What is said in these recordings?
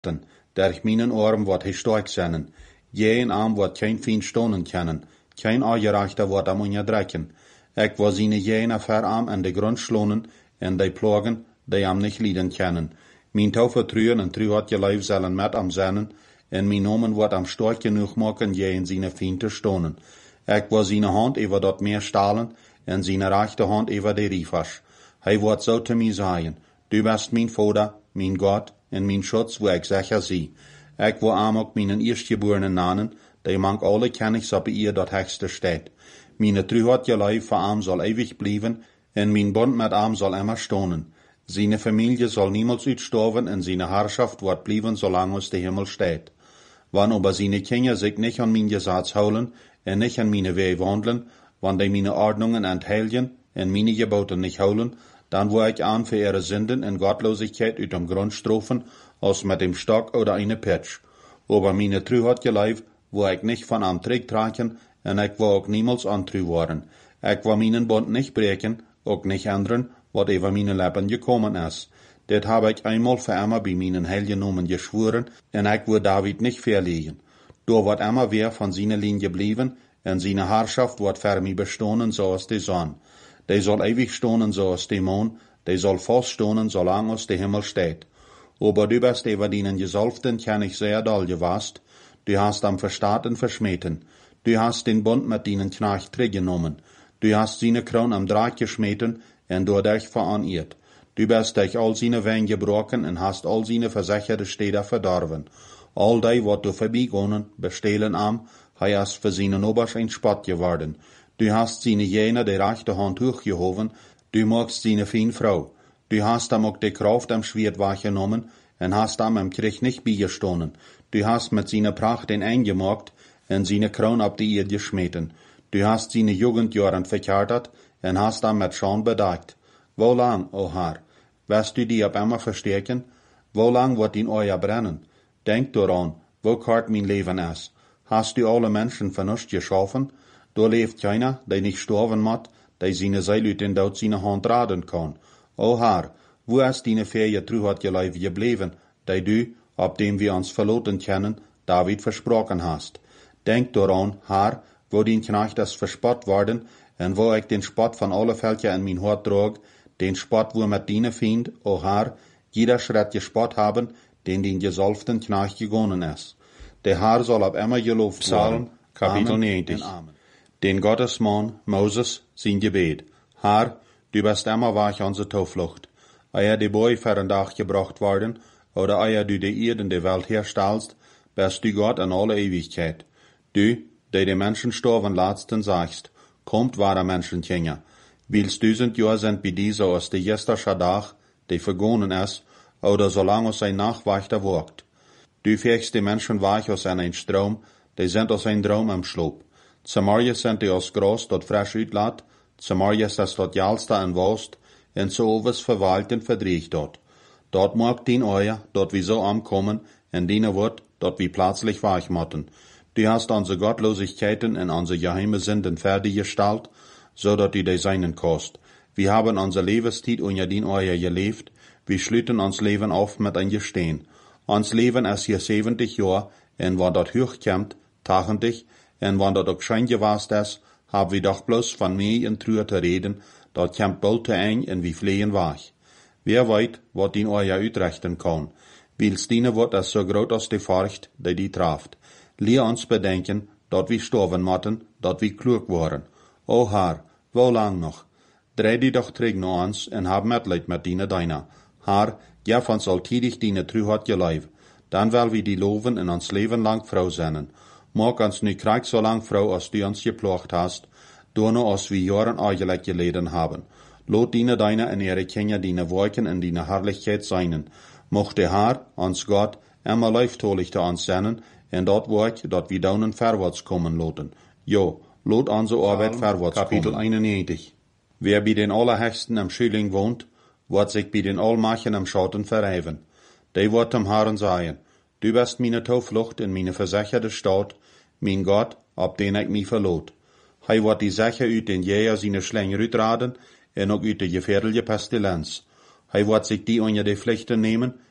Durch meinen Arm wordt hij stark zijn. Geen arm wordt geen fien stonen kennen. Geen aangerechter wordt am onderdrukken. Ik wil zijn jene verarm en de grond slonen en die plagen, die am nicht lieden kennen. Mijn touw vertrouwen en trouw had je lijf zullen met am zijn, en mijn nomen wordt am stark genoeg maken je zijn fien te stonen. Ik wil zijn hand over dat meer stalen en zijn rechterhand over de riefers. Hij wordt zo te mij zeggen, du bist mijn vader, mijn God en mijn schutz, wo ik zeker zie. Ik wil am ook mijn eerstgeborenen nanen, die mank alle kennis op ihr dat hechste steht. Mijn trouw had je lijf voor am zal eeuwig blijven, en mijn bond met am zal immer stonen. Seine Familie soll niemals uitsterven en seine Herrschaft wordt blijven zolang als de Himmel steht. Wann aber seine Kinder sich nicht an mein Gesetz houden en nicht an meine Wege wandelen, wann die meine Ordnungen entheiligen en meine Geboten nicht houden, dann wo ich an für ihre Sünden en Gottlosigkeit uit dem Grund strofen, als mit dem Stock oder eine Pitsch. Aber meine True hat gelebt, wo ich nicht von am Trick tragen, en ich will auch niemals antrue worden. Ich will meinen Bund nicht brechen, auch nicht ändern, wat über meine Leben gekommen ist. Dit habe ich einmal für immer bei meinen Heiligen geschworen, en ich will David nicht verlegen. Da wird immer wer von seiner Linie bleiben, en seine Herrschaft wird für mich bestehen, so als die Sonne. Die soll ewig stonen, so als die Mond, die soll fast stonen, solange als der Himmel steht. Aber du bist über deinen Gesalbten, kann ich sehr doll gewasst. Du hast am Verstaten verschmeten. Du hast den Bund mit deinen Knecht genommen. Du hast seine Kron am Draht geschmeten, en door dich veranirrt. Du bist durch all seine Wegen gebrochen en hast all seine versicherte Städte verdorben. All die, wat du vorbeigonen, bestehlen am, hij ist für seinen Oberst ein Spott geworden. Du hast seine jene die rechte Hand hochgehoben, du magst seine feine Frau. Du hast am auch die Kraft am Schwert wahrgenommen, en hast am im Krieg nicht beigestohlen. Du hast mit seiner Pracht den eingemacht, en seine Kron ab die Erde geschmeten. Du hast seine Jugendjahren verkärtert, en hast am mit Scham bedeckt. Wo lang, o Herr, wirst du die ab immer verstärken? Wo lang wird in euer brennen? Denk daran, wo kart mein Leben ist. Hast du alle Menschen vernünftig geschaffen? Da lebt keiner, der nicht sterben muss, der seine Seele in dort seine Hand raden kann. O Herr, wo ist deine Fähige Truheit gelebt geblieben, die du, ab dem wir uns verloren kennen, David versprochen hast? Denk daran, Herr, wo dein Knecht ist verspott worden, en wo ich den Spott von alle Völker in mein Hort trug, den Spott, wo mit deine Fiend, o Herr, jeder Schritt gespott haben, den den gesalbten Knecht gegangen ist. Der Herr soll ab immer gelobt Psalm, Kapitel 90. Den Gottesmann, Moses, sein Gebet. Herr, du bist immer wach unsere Zuflucht. Ehe die Boy für den Tag gebracht worden, oder ehe du die Erde in der Welt herstellst, bist du Gott in alle Ewigkeit. Du, der die Menschen sterben letzten sagst, kommt wahre Menschenkinder. Wils 1000 Jahre sind bei dieser aus der gestrige Tag, die vergonnen ist, oder solange es ein Nachwächter wirkt. Du fährst die Menschen wach aus einem Strom, die sind aus einem Traum am Schlaf. Zumal sind die aus Gras dort frisch uitlaat, zumal ist das dort jalste en wost, en so was verweilt en verdriecht dort. Dort mag den euer, dort wie so ankommen, en diene wird, dort wie plötzlich wach motten. Du hast unsere Gottlosigkeiten en unsere geheime Sünden fertiggestellt, so dat du die seinen kost. Wir haben unsere Lebenszeit unter den euer gelebt, wir schlüten uns Leben auf mit ein Gestehen. Uns Leben ist hier 70 Jahre, en wann dort hochkommt, tachendig, en wann dort auch schein gewast ist, hab wir doch bloß von mir in Trühe zu reden, dort kommt bald ein en wie flehen wach. Wer weiß, wat den euer uitrichten kann. Wils diene wird es so groß als die Furcht, die traft. Lehr uns bedenken, dort wir sterben motten, dort wir klug waren. O Herr, wo lang noch? Dreh die doch träg nach uns en hab Mitleid mit deiner. Herr, gef uns alltäglich deine Trüheit geleib. Dann will wir die loven en uns Leben lang Frau sennen. Mag uns nu krieg so lang Frau, als du uns geplocht hast, nur als wir Jahren eigentlich geleden haben. Lot deiner en ihre Kinder deine Wolken in deine Herrlichkeit seinen. Mocht der Herr, uns Gott, immer leiftolig zu uns sennen, en dort Werk, dort wir daunen vorwärts kommen loten. Jo, lot unsere Arbeit vorwärts Kapitel 91. Wer bei den Allerhöchsten am Schüling wohnt, wird sich bei den Allmachen am Schatten verreiben. Die wird dem Herrn sagen, du bist meine Zuflucht in meine versicherte Stadt, mein Gott, ab den ich mich verlot. Hij wird die Sache uit den Jäger seine Schlänger uitraden, en ook uit de gefährliche Pestilenz. Hij wird sich die unter die Pflichten nehmen,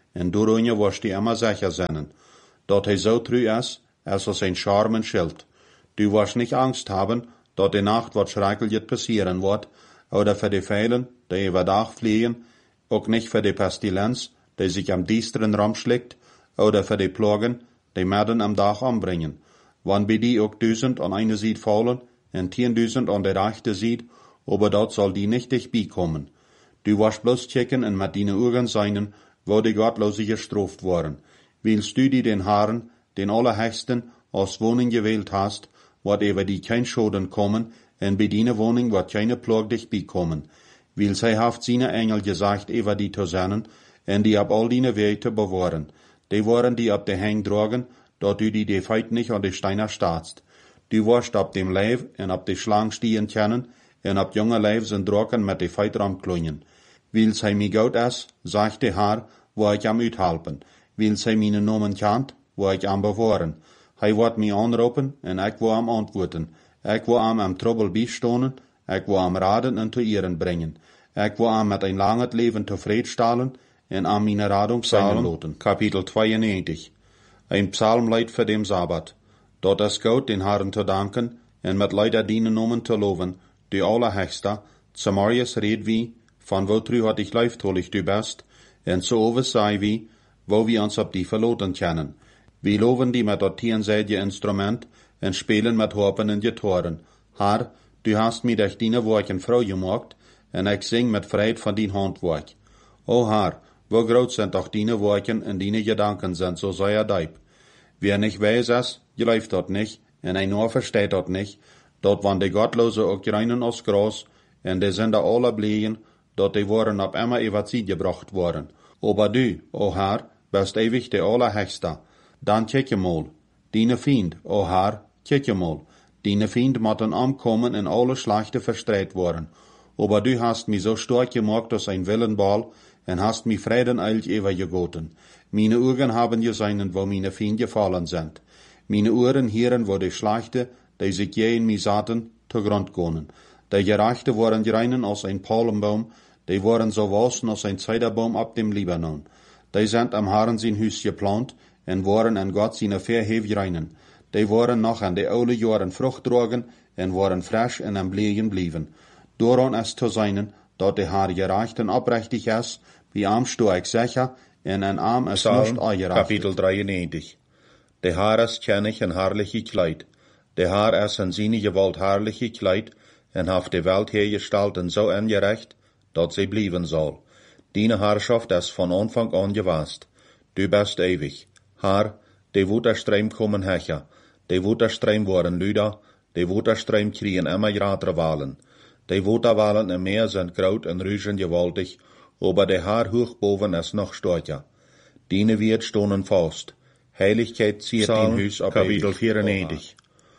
en doorheen was die immer sicher zijn, dat hij zo true is, als een scharmen schild. Du wirst nicht Angst haben, dat die Nacht wat schrecklich passieren wird, oder für die Feilen, die über Tag fliegen, auch nicht für die Pestilenz, die sich am düsteren Raum schlägt, oder für die Plagen, die Morden am Tag anbringen. Wann bei die auch 1000 an eine Seite fallen, und 10.000 an der rechte Seite, aber dort soll die nicht dich beikommen. Du wirst bloß checken und mit deinen Augen sein, wo die Gottlose gestraft worden. Willst du die den Herrn, den Allerhöchsten, als Wohnung gewählt hast, wird über die kein Schaden kommen, und bei deiner Wohnung wird keine Plage dich beikommen. Weil sie haft seine Engel gesagt, über die zu senden, und die ab all deine Wege bewahren. Die waren die ab der Hang tragen, dort du die Feit nicht an die Steine starrst. Du wirst ab dem Leib und ab die Schlang stehen können, und ab junge Leib sind Drogen mit die Feit ramklungen. Weil sie mir gut ist, sagt der Herr, wo ich am uthelpen. Weil sie meine Namen kennt, wo ich am bewahren. Hij wird mich anrufen, und ich will am antworten. Ich will am Trouble beistehen, ich will am Raden und zu Ehren bringen. Ich will am mit ein langes Leben zufriedenstellen, und am meine Radung sein lassen. Kapitel 92. Ein Psalmlied für den Sabbat. Dort ist gut, den Herrn zu danken, und mit Leuten dienen Namen zu loben, die Allerhöchste, zum Marius red wie, von wo trü hat ich leiftolig du bist, und so oves sei wie, wo wir uns ab die verloten können. Wir loben die mit dat tienselige Instrument und spielen mit Harpen und Gitarren. Herr, du hast mir durch deine Worken Frau gemacht, und ich sing mit Freude von dein Handwerk. O Herr, wo groß sind doch deine Worken und deine Gedanken sind, so sei deib. Wer nicht weiß es, geläuft dort nicht, und ein nur versteht dort nicht, dort waren die Gottlose auch reinen aus Gras, und die sind da alle blieben, dort die waren ab immer über sie gebracht worden. Aber du, o Herr, bist ewig der Allerhöchste. Dan kijk mal, deine Fiend, o Herr, kijk mal, deine Fiend mochten ankommen en alle Schlachten verstreit worden. Aber du hast mich so stark gemacht als ein Willenball, en hast mich Frieden eilig übergegoten. Meine Augen haben gesehen, wo meine Fiende gefallen sind. Meine Ohren hören, wo die Schlachten, die sich je in mich satten, zu Grund gehen. Die Gerechte waren reinen als ein Palmbaum, die waren so wassen als ein Zederbaum ab dem Libanon. Die sind am Herrn sein Haus geplant, en waren an Gott seine Verhef reinen. Die waren noch an die oude Jahren Frucht tragen, en waren frisch en am Blegen blieben. Doran ist zu sein, dat de Herr gerecht und oprechtig ist, wie arm sto ich sicher, en ein arm ist nicht angerecht. Kapitel 93. Der Herr ist kennig en herrliche Kleid. Der Herr ist in seine Gewalt herrliche Kleid, en haft die Welt hergestellt en so ungerecht, dat sie blieben soll. Deine Herrschaft ist von Anfang an gewast. Du bist ewig. Herr, die Wutterstreim kommen hecher, die Wutterstreim waren Lüder, die Wutterstreim kriegen immer gratere Wahlen. Die Wutterwahlen im Meer sind graut und rüschen gewaltig, aber der Herr hoch boven ist noch stärker. Diene wird stonen fast. Heiligkeit ziert den Hus ab Kapitel 94.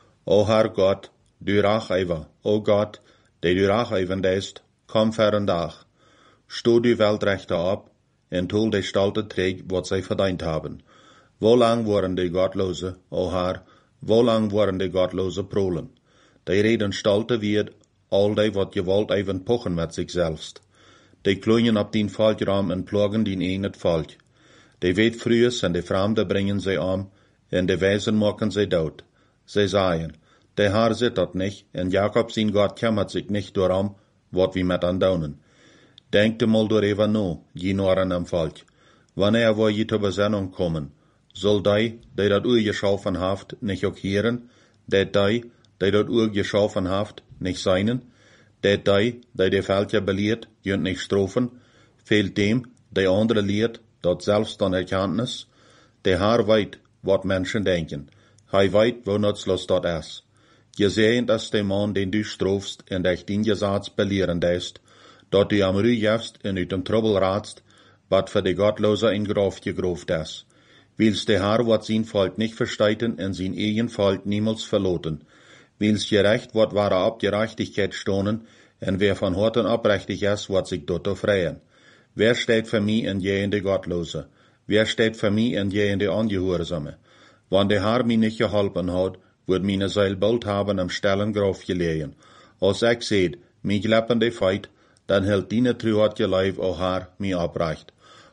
O Herr Gott, du Racheiver, o Gott, der du Racheiven ist, komm fern Dach. Sto die Weltrechte ab, und tol die Stalte träg, was sie verdient haben. Wo lang waren die Gottlose, o Herr, wo lang waren die Gottlose Prolen? Die reden Stalte wird, all die wat gewollt even pochen mit sich selbst. Die klungen ab den Falkraum und plagen den eigenet Falk. Die weet frühes und die Fremde bringen sie an, und die Weisen machen sie dort. Sie sagen, der Herr sieht dat nicht, und Jakob sein Gott kümmert sich nicht darum, wat wir mit andaunen. Denkt mal darüber no, je Noren am Volk. Wanneer wo je zur Besinnung kommen, soll die dat Uhr geschaffen haft, nicht auch hören, dat die dat Uhr geschaffen haft, nicht seinen, dat die Völker belehrt, jönt nicht strofen, fehlt dem, der andere lehrt, dat selbst dann Erkenntnis, der Herr weit, wat Menschen denken, hij weit, wo nutzlos dat is. Gesehen, dass der Mann, den du strofst, in dich den Gesetz belehren ist, dat du am Rüh jefst und ut dem Trouble ratst, wat für die Gottlose in Graf gegroft is. Wils der Herr wat sein Volk nicht versteiten und sein eigen Volk niemals verloten. Wils gerecht wat wahre Abgerechtigkeit stonen, und wer von Horten oprechtig ist, wat sich dort freien. Wer steht für mich in je in die Gottlose? Wer steht für mich in je in die Angehorsame? Wann der Herr mich nicht geholfen hat, wird meine Seil bald haben am stillen Graf gelegen. Als ich seht, mich leppende Feit, dann hält deine Truheit Leib, o Herr, mich abrecht.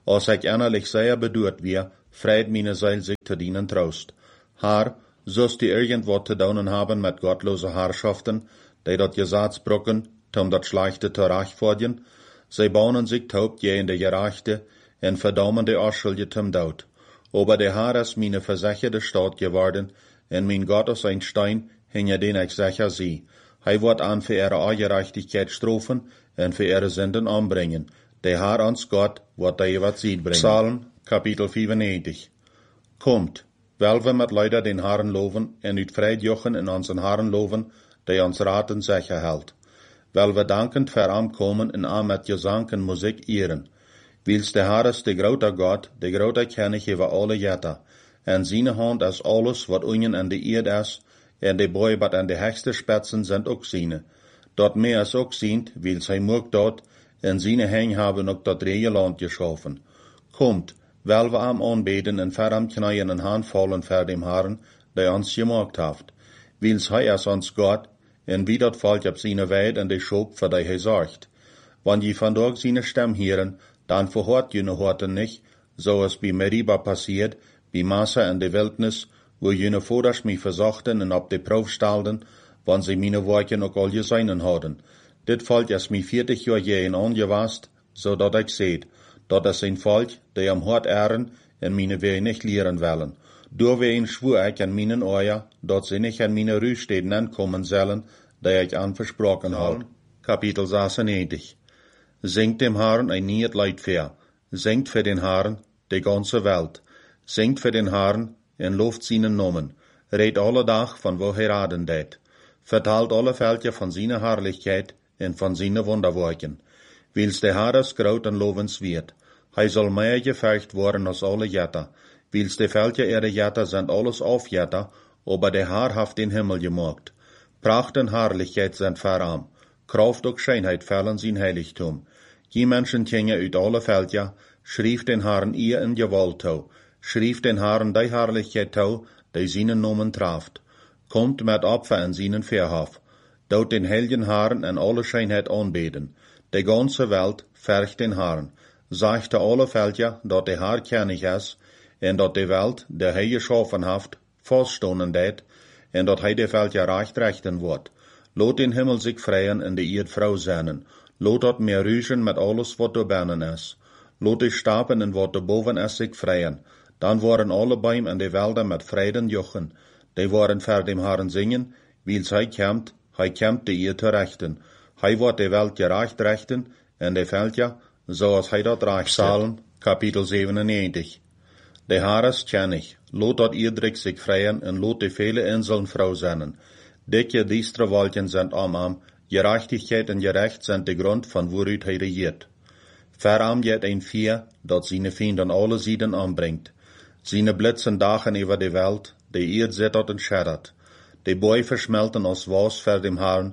Als ik innerlijk zeer bedoeld weer, vreit meine Seil sich te dienen troost. Haar, zoals die irgendwo te doen hebben met gottloze Herrschaften, die dat Gesetz tom dat Schlechte te rechtvaardigen, zij bauen sich taub je in de Gerechte en verdammen de Unschuldige zum Tod. Aber der Herr ist meine versicherte Stadt geworden, en mein Gott ist ein Stein, hinter den ich sicher sie. Hij wird an für ihre Ungerechtigkeit strafen en für ihre Sünden anbringen. Der Herr uns Gott wird die ewig Sieg bringen. Psalm, Kapitel 95. Kommt, weil wir mit Leuten den Herrn loven en uit Freidjochen in unseren Herrn loven, der uns Raten sicher hält. Weil wir dankend für am kommen en am mit Gesang en Musik ehren. Wils der Herr ist der grote Gott, der grote König über alle Jätter. En seine Hand ist alles, wat unten an der Erde ist, en de Bäu, wat an de höchste Spitzen sind auch seine. Dort mehr ist auch sind, wils hij mocht dort, en seine Hänge haben auch dat rehe Land geschaffen. Kommt, weil wir am anbeten en ver am Knien en Hand fallen vor dem Herrn, der uns gemacht hat. Wils hij ist uns Gott, en wie dat fällt ab seine Weid en de Schop, für die hij sorgt. Wann je vandaag seine Stimme hören, dann verhört jene Horten nicht, so es bei Meriba passiert, bei Massa in der Wildnis, wo jene Voders mich versuchten und ab die Proef stelden, wann sie meine Worte auch all geseinen hadden. Dit Volk ist mich 40 Jahre jähen angewast, so dat ich seht, dat es ein Volk, die am Hort ehren und meine Wege nicht lehren wollen. Door wir schwur ich an meinen Euer, dat sie nicht an meine Ruhestätten ankommen sollen, die ich an versprochen habe. Kapitel 96. Singt dem Herrn ein nieuw Lied für. Singt für den Herrn, die ganze Welt. Singt für den Herrn en loft seinen Namen. Redt alle Tag von wo er raden deed. Vertelt alle Velden von seiner Herrlichkeit en von seinen Wunderwerken. Wils der Herr ist groot en lovenswert. Hij soll mehr gefürcht worden als alle Jätter. Wils de Velden ihre Jätter sind alles Aufjätter, aber der Herr hat den Himmel gemacht. Pracht en Herrlichkeit sind verarm. Kraft und Schönheit fällen sein Heiligtum. Die Menschen gingen uit alle Velden, schrief den Herrn ihr in Gewalt tau, schrief den Herrn die Herrlichkeit tau, die seinen Namen traft. Kommt mit Opfer in seinen Verhof, dort den heiligen Herrn in alle Schönheit anbeten. Die ganze Welt fürcht den Herrn, sagt alle Velden, dat der Herr König ist, en dat die Welt, der hij geschaffen hat, feststonden deed, en dat hij de Velden recht rechten wird. Lot den Himmel sich freien in de Erd Frau seinen. Lot dat meer rüschen mit alles wat da binnen is. Lot die Stapen en wat da boven is sich freien. Dan waren alle Bäume in de Wälder mit Freuden jochen. Die waren vor dem Herrn singen, wils hij kämmt de Erd te rechten. Hij wordt de Welt gerecht rechten, en de Velden, zoals hij dat recht. Psalm, Kapitel 97. De Herr ist König. Lot dat iedrik sich freien, en lot de viele Inseln Frau seinen. Dicke diestre Wolken sind am, Gerechtigkeit und Gerecht sind der Grund, von woruit hij regiert. Verarm jet ein Vier, dat seine Fienden alle Sieden anbringt. Seine Blitzen dachen über die Welt, die Erd zittert und scheddert. Die Bäume verschmelten als Was vor dem Herrn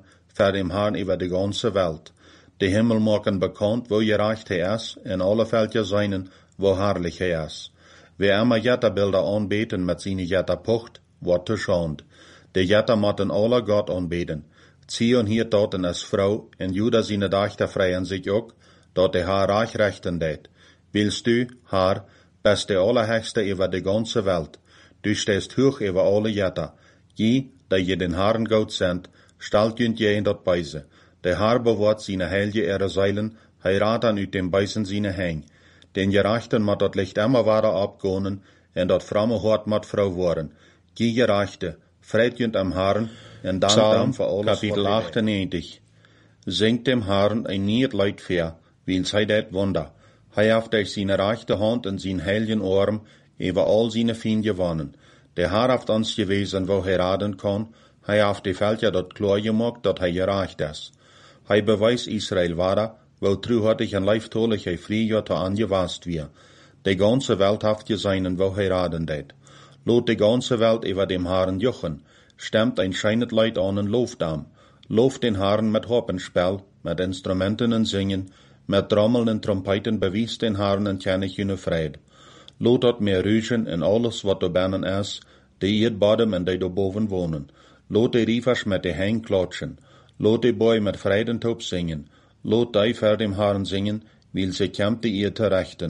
über die ganze Welt. Die Himmel machen bekannt, wo gerecht hij ist, en alle Velden seinen, wo herrlich hij ist. Wer immer Jetterbilder anbeten mit seine Jetterpucht, wird te schand. De Jätter motten alle Gott anbeten. Zion hier dort als Frau, en Juda seine Dächter freien sich auch, dort der Herr reich rechten deed. Willst du, Herr, bist der Allerhöchste über die ganze Welt. Du stehst hoch über alle Jätter. Je, da je den Herrn Gott sind, stellt jünd je in dat Beise. Der Herr bewahrt seine Heilige ihre Seilen, heirat an ut dem Beisen seine Häng. Den Gerechten mat dat Licht immer weiter abgonen, en dat fromme Hort mat Frau worden. Je Gerechte, freit jünd am Herrn, en dankt am für alles. Kapitel 98. Singt dem Herrn ein nieuw Lied für, wils hij det Wunder. Hij heeft durch seine rechte Hand en zijn heiligen Arm über all seine Feinde gewonnen. Der Herr heeft uns gewesen, wo hij raden kann. Hij heeft die Velden dat klar gemacht, dat hij gerecht ist. Hij beweist Israel weiter, wo truhartig en leiftolig hij Friejahre angewast wir. Die ganze Welt heeft gesehen, wo hij raden deed. Lot die ganze Welt über dem Herrn jochen, stemmt ein scheinet Leid an en looft am. Looft den Herrn mit Hoppenspel, mit Instrumenten en Singen, mit Trommeln en Trompeten bewies den Herrn en König jene Fried. Lot dat meer rüschen in alles wat da binnen is, die Erdbodem en die da boven wohnen. Lot die Riefers mit de Heng klatschen. Lot die Boy mit Freidentop singen. Lot die vor dem Herrn singen, will sie kämmt die Erde rechten.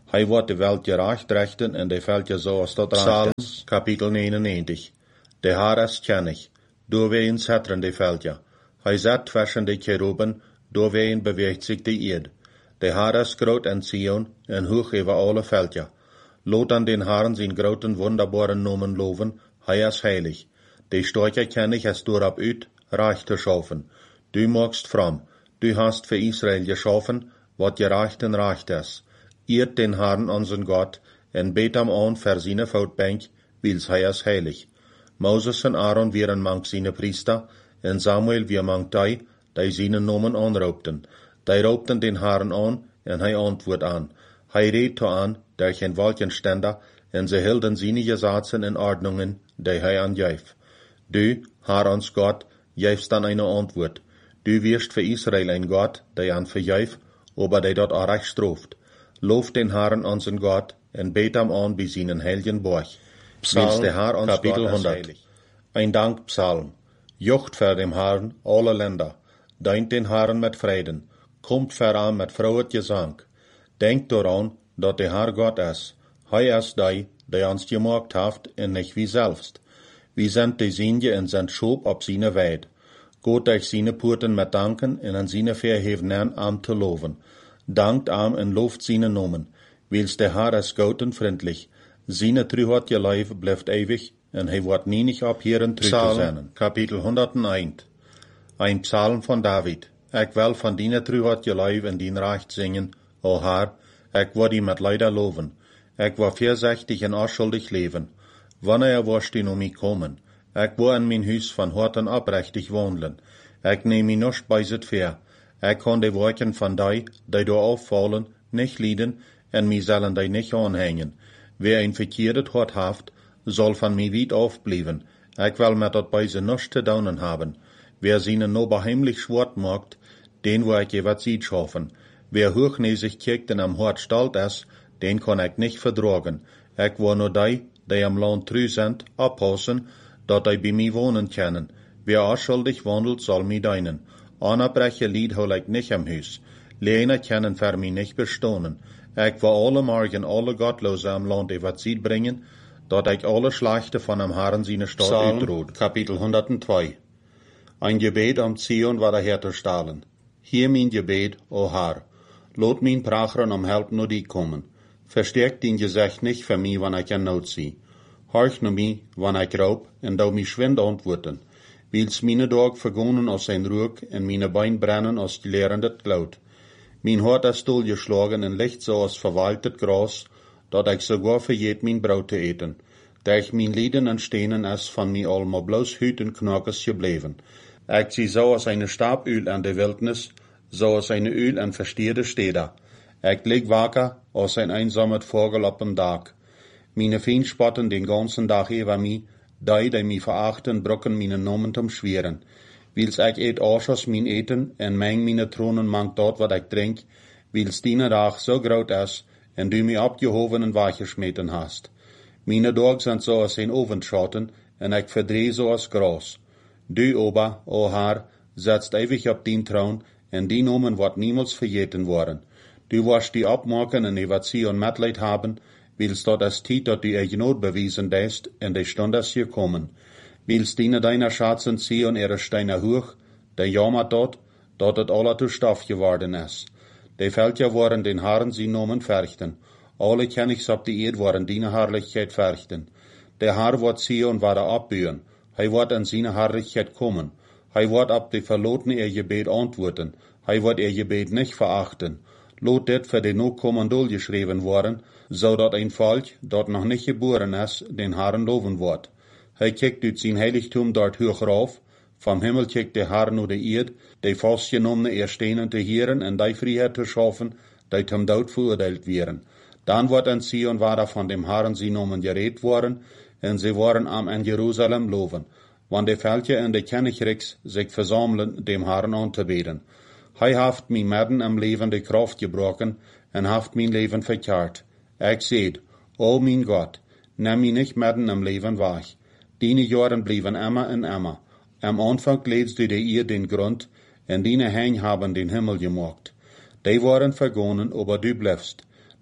Hij wordt de welt gerecht rechten en de veltje zoals dat recht is. Psalm, kapitel 99. De Heer is kennig, doorwegen zetteren de veltje. Hij zet tussen de cheruben, doorwegen beweegt zich de eerd. De Heer is groot en Zion, en hoog over alle veltje. Loot an den Herrn zijn groten wunderbaren nomen loven, hij is heilig. De Storche kennig es doorop uit, recht te schaffen. Du magst fram, du hast für Israel geschaffen, wat gerecht en recht is. Eert den Herrn unseren Gott, en bet am an für seine Voetbank, wils hij is heilig. Moses en Aaron waren mank seine Priester, en Samuel weer mank die seine Nomen aanroepten. Die roepten den Herrn aan, en hij antwoord aan. Hij reed to aan, der geen Wolkenständer, en ze hielden seine Gesetze en Ordnungen, die hij aangeef. Du, Herr ons Gott, geefst dan eine Antwoord. Du wirst für Israel ein Gott, der an vergeef, aber der dort auch recht straft. Lof den Herrn unseren Gott, en bet am an bei seinen heiligen Borg. Psalm, Kapitel 100. Ein Dankpsalm. Jucht für dem Herrn alle Länder. Deint den Herrn mit Frieden. Kommt voran mit frohet Gesang. Denkt daran, dat der Herr Gott ist. Hij is der uns gemacht haft, en nicht wie selbst. Wir sind die Sinje en sind Schob op seine Weid. Gott euch seine Purten mit danken en an seine Verhevenen am te loven. Dankt am en looft seine Nomen. Wils der Herr ist gut und freundlich. Seine Trühat je Leib bleibt ewig, en hij wordt nie nicht abhören trü zu sein. Kapitel 101. Ein Psalm von David. Ik will von dine Trühat je Leib en dien Recht singen, o Herr, ik wil die met Leider loven. Ik wil voorzichtig en onschuldig leven. Wanneer wirst du mich kommen? Ik wil in mijn huis van Horten oprechtig wandelen. Ik neem mich nicht bei zit ver. Ik kan de werken van die door aufvallen, nicht lieden, en mij zullen die nicht aanhängen. Wer een verkeerdet Hort haft, soll van mij weit aufbleiben. Ik wil met dat bij ze nichts te daunen haben. Wer seinen no beheimlich schwart macht, den wo ich jeweils Zeit schaffen. Wer hochnäsig kijkt en am Hort stalt is, den kann ich nicht verdragen. Ich will nur die am Land trü sind, abpassen, dat die bei mir wohnen können. Wer unschuldig wandelt, soll mich deinen. Anerbreche Lied hol ich nicht am Haus. Lehne können für mich nicht bestohnen. Ich will alle Morgen alle Gottlose am Land über Zeit bringen, dat ich alle Schlechte von am Herrn seine Stadt uitroot. Kapitel 102. Ein Gebet am Zion war der Herr zu stahlen. Hier mein Gebet, o Herr. Lot mein Prachern um Help nur die kommen. Verstärkt din Gesicht nicht für mich, wann ich in Not sie. Horch nur mich, wann ich raub, en dau mich schwind antworten. Wils meine Tag vergonnen aus sein Ruck, en meine Bein brennen aus die lehrendet Glaut. Mein Hort ist geschlagen en licht so aus verwaltet Gras, dat ich sogar verjet mein Brot zu eten. Da ich mein Lieden en Stenen ist von mir allemaal bloß Hüt en Knockes gebleven. Ich sie so aus eine Staböl an der Wildnis, so aus eine Öl an verstierde Städter. Ich leg wacker aus ein einsamet Vogel op dem Tag. Meine Feen spotten den ganzen Tag über mich, die mich verachten, brocken meine Nomen zum Schweren. Wils ich eet Ausschuss mein Eten, en meng meine Tronen mang dort, wat ich trink, wils dine Tag so groot is, en du mich abgehoven en weggeschmeten hast. Meine Tag sind so als ein Ofenschatten, en ich verdreh so als Gras. Du, Ober, o Herr, setzt ewig op dien Thron, en die Nomen wordt niemals vergeten worden. Du wirst die abmaken en über sie und Mitleid haben, wils dort es Tiet, dat du ihr Not bewiesen deist, en de Stunde ist gekommen. Wils diene deiner Schatzen sie und ihre Steine hoch, der jammert dort, dat het alle zu Stoff geworden ist. De Völker waren den Herren sie Nomen verchten. Alle Königs op die Erd waren diene Herrlichkeit verchten. Der Herr wird sie und werde abbühen. Hij wird in seine Herrlichkeit kommen. Hij wird ab die Verlotene ihr Gebet antworten. Hij wird ihr Gebet nicht verachten. Lot dit für den Nachkommen geschrieben worden, so dat ein Volk, dat noch nicht geboren ist, den Herrn loben wird. Hij kijkt uit sein Heiligtum dort hoch rauf, vom Himmel kijkt der Herr nur die Erd, die vastgenommene Erstenen te heren en die Freiheit te schaffen, die zum Tod verurteilt wären. Dann wird an Zion war von dem Herrn sie Nomen geredet worden, en sie waren am in Jerusalem loven, wann die Völker in de Königreichs sich versammeln, dem Herrn anzubeten. Hij haft mi midden am Leben de Kraft gebrochen, en haft mein Leben verkehrt. Ich seht, o mein Gott, nimm mich nicht midden am Leben weg. Deine Jahren blieben immer und immer. Am Anfang legst du dir den Grund, en deine Hänge haben den Himmel gemacht. Die waren vergonnen, aber du bleibst.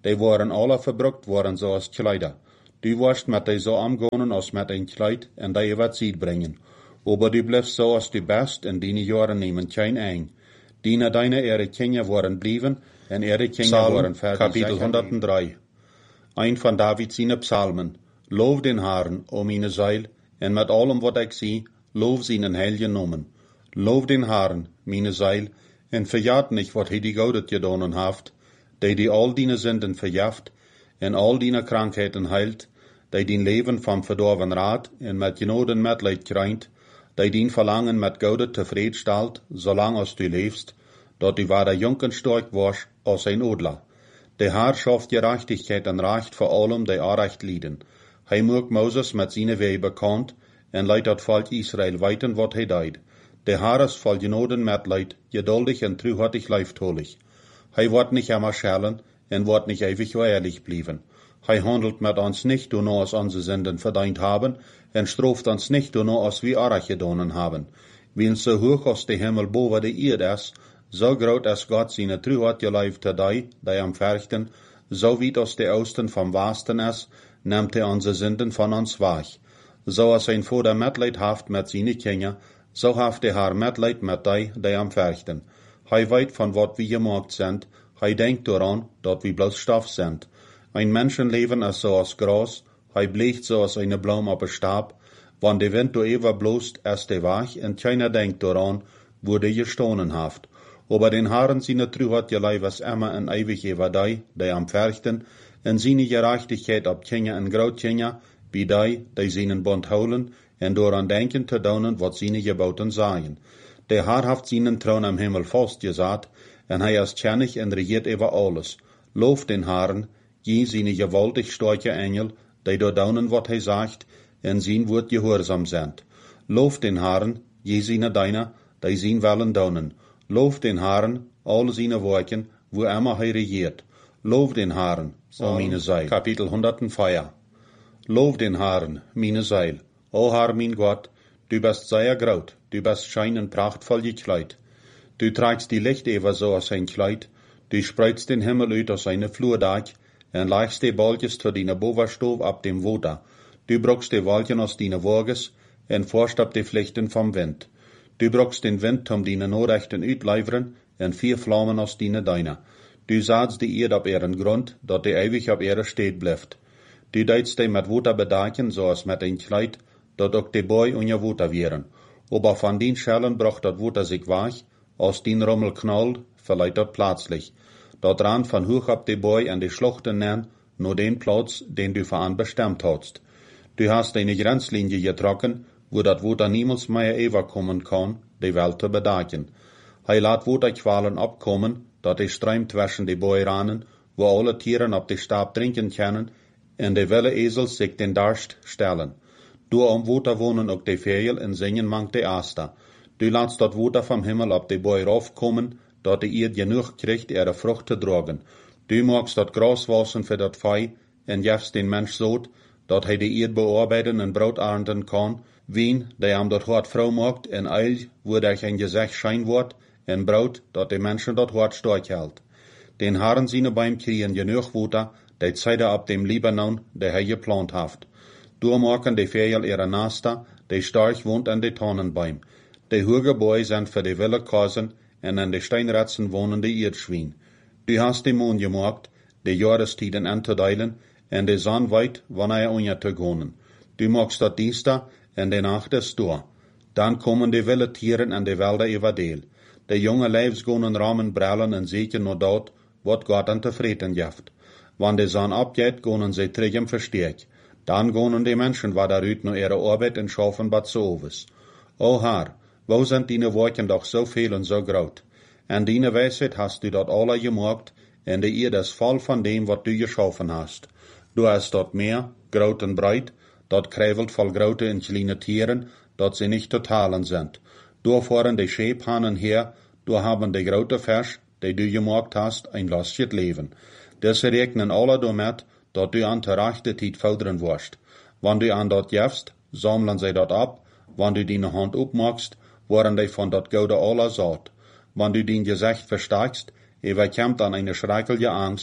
Die waren alle verbruckt worden zoals Kleider. Du warst met die so amgonen als met een Kleid en die wat ziet brengen. Aber du bleefst so als du best en die Jahre nemen kein ein. Deine ihre Kinder waren blieben en ihre Kinder waren fertig. Kapitel 103. Ein van David zijn psalmen. Loof den Herrn, o meine Seil, en met allem wat ik zie, loof zijn heilige nomen. Loof den Herrn, meine Seil, en verjaat nicht wat hij die Goudet gedonen haft, die al die Sünden verjaft, en al die Krankheiten heilt, die Leven van verdorven raad, en met genoden medleid krijnt, die Verlangen met Goudet tevreden stelt, zolang als du leefst, dat du waar jong en sterk was als een Odler. De Herr schafft Gerechtigkeit en Recht voor allem die Recht lieden. Hij maakt Moses met zijn wee bekend, en leidt dat volk Israël weten wat hij deed. De Herr is vol genoden medleid, geduldig en truhartig lieftolig. Hij wordt niet immer schellen, en wordt niet ewig ehrlich blijven. Hij handelt met ons niet door als onze Sünden verdient haben, en straft ons niet door als we Arach gedaan haben. Wie so hoog als de Himmel boven de Erde is, so groot is God zijn truheid geleefd die am verchten, so weit als de Oosten vom Westen is, neemt hij onze Sünden van ons weg. So als een Vater medleid haft met zijn Kinder, so haft de Herr medleid met die am verchten. Hij weet van wat we gemaakt zijn, hij denkt eraan dat we bloos stof zijn. Ein Menschenleben is zoals gras, hij bleekt zoals een bloem op een stab, wann de wind door even bloest, is de weg, en keiner denkt eraan, wo de gestonen haft. Aber den Herrn seine Truheit geleid was immer en ewig über die am verchten, en seine Gerechtigkeit op Kinder en Grootkinder, wie die seinen Bund houden, en dooraan denken te doen wat seine Geboten sagen. Der Herr haft seinen Thron am Himmel festgesat, en hij is kennig en regiert über alles. Loof den Herrn, je seine gewaltig starke Engel, die door doen wat hij sagt, en zijn woord gehoorzaam zijn. Loof den Herrn, je seine Diener, die zijn willen doen. Loof den Herrn, alle seine Werken, wo immer hij regiert. Loof den Herrn, o meine Seil. Kapitel 104. Loof den Herrn, meine Seil. O Herr, mein Gott, du bist sehr groot, du bist schein en prachtvoll gekleid. Du trägst die Licht even so als ein Kleid, du spreidst den Himmel uit als eine Flurdach, en legst die Balkjes zu deine Bovenstoof ab dem Water. Du brokst die Wolken aus deine Wages, en forst ab die Vlechten vom Wind. Du brokst den Wind om deine Noorrechten uitleveren, en 4 Flammen aus deine Deine. Du zaadst die Erde op ihren Grund, dat die ewig op ihre steed blijft. Du deidst die met water bedaken, zoals met een Kleid, dat ook die boy onder water wären. Aber van den Schellen bracht dat water sich weg, als den Rummel knallt, verleiht dat plötzlich. Dat ran van hoog op die boy en die Schluchten nemen, nur den Platz, den du veran bestemmt hast. Du hast eine Grenzlinie getrokken, wo dat water niemals mehr overkommen kan, die Welt te bedaken. Hij laat waterkwalen opkomen, dat hij strömt zwischen die boyranen, wo alle Tieren op de Stab drinken können, en de wilde Esels zich den Darst stellen. Door am water wohnen ook de Vögel en zingen mangt de Aster. Du laatst dat water vom Himmel op de boy raufkommen, dat de Erd genoeg kriegt ihre Frucht te dragen. Du magst dat Gras wassen für dat Vieh, en jefst den Mensch zoot, dat hij de Erd bearbeiten en brood ernten kan, wien, die am dat hart vrouw maakt, en eil, wo der een gezicht schein wordt, en brood, dat de Menschen dat hart stark hält. Den Herren seine beim kriegen genoeg water, die Zeide ab dem Libanon, der hij geplant haft. Du maken de Vögel ihre Nester, die stark wohnt an de Tannenbaum. De hoge Bäume sind für de wilde Kasen, en an de Steinratzen wohnen de Erdschwein. Du hast de Mond gemaakt, de Jahrestieden anzudeilen, en de Sonne weit, wann unter te gaan. Du magst dat Dienstag, en de Nacht ist da. Dan komen de wilde Tieren en de Wälder everdeel. De jonge Leibs gaan ramen brellen en zeker naar dat, wat Gott an te vreten geeft. Wann de Sonne abgeht, gaan ze terug im Versteck. Dan gaan de Menschen daaruit naar ihre Arbeit en schaffen wat ze overs. O Herr, wo sind deine Werken doch so viel und so groot? En deine Weisheit hast du dat alle gemaakt, en de Erde is voll van dem, wat du geschaffen hast. Du hast dort Meer, groot en breit, dat krävelt voll grote en kleine Tieren, dat sie nicht zu teilen sind. Du fahren die Schäbhanen her, du haben die grote Fisch, die du gemaakt hast, ein lastjes Leben. Das rechnen alle damit, dat du an der rechte Tijd fördern wirst. Wann du an dat jefst, sammeln sie dat ab, wann du deine Hand opmachst, worden die von dat Goude aller saat. Wann du dein Gesicht versteigst, überkommt an eine schreckliche Angst,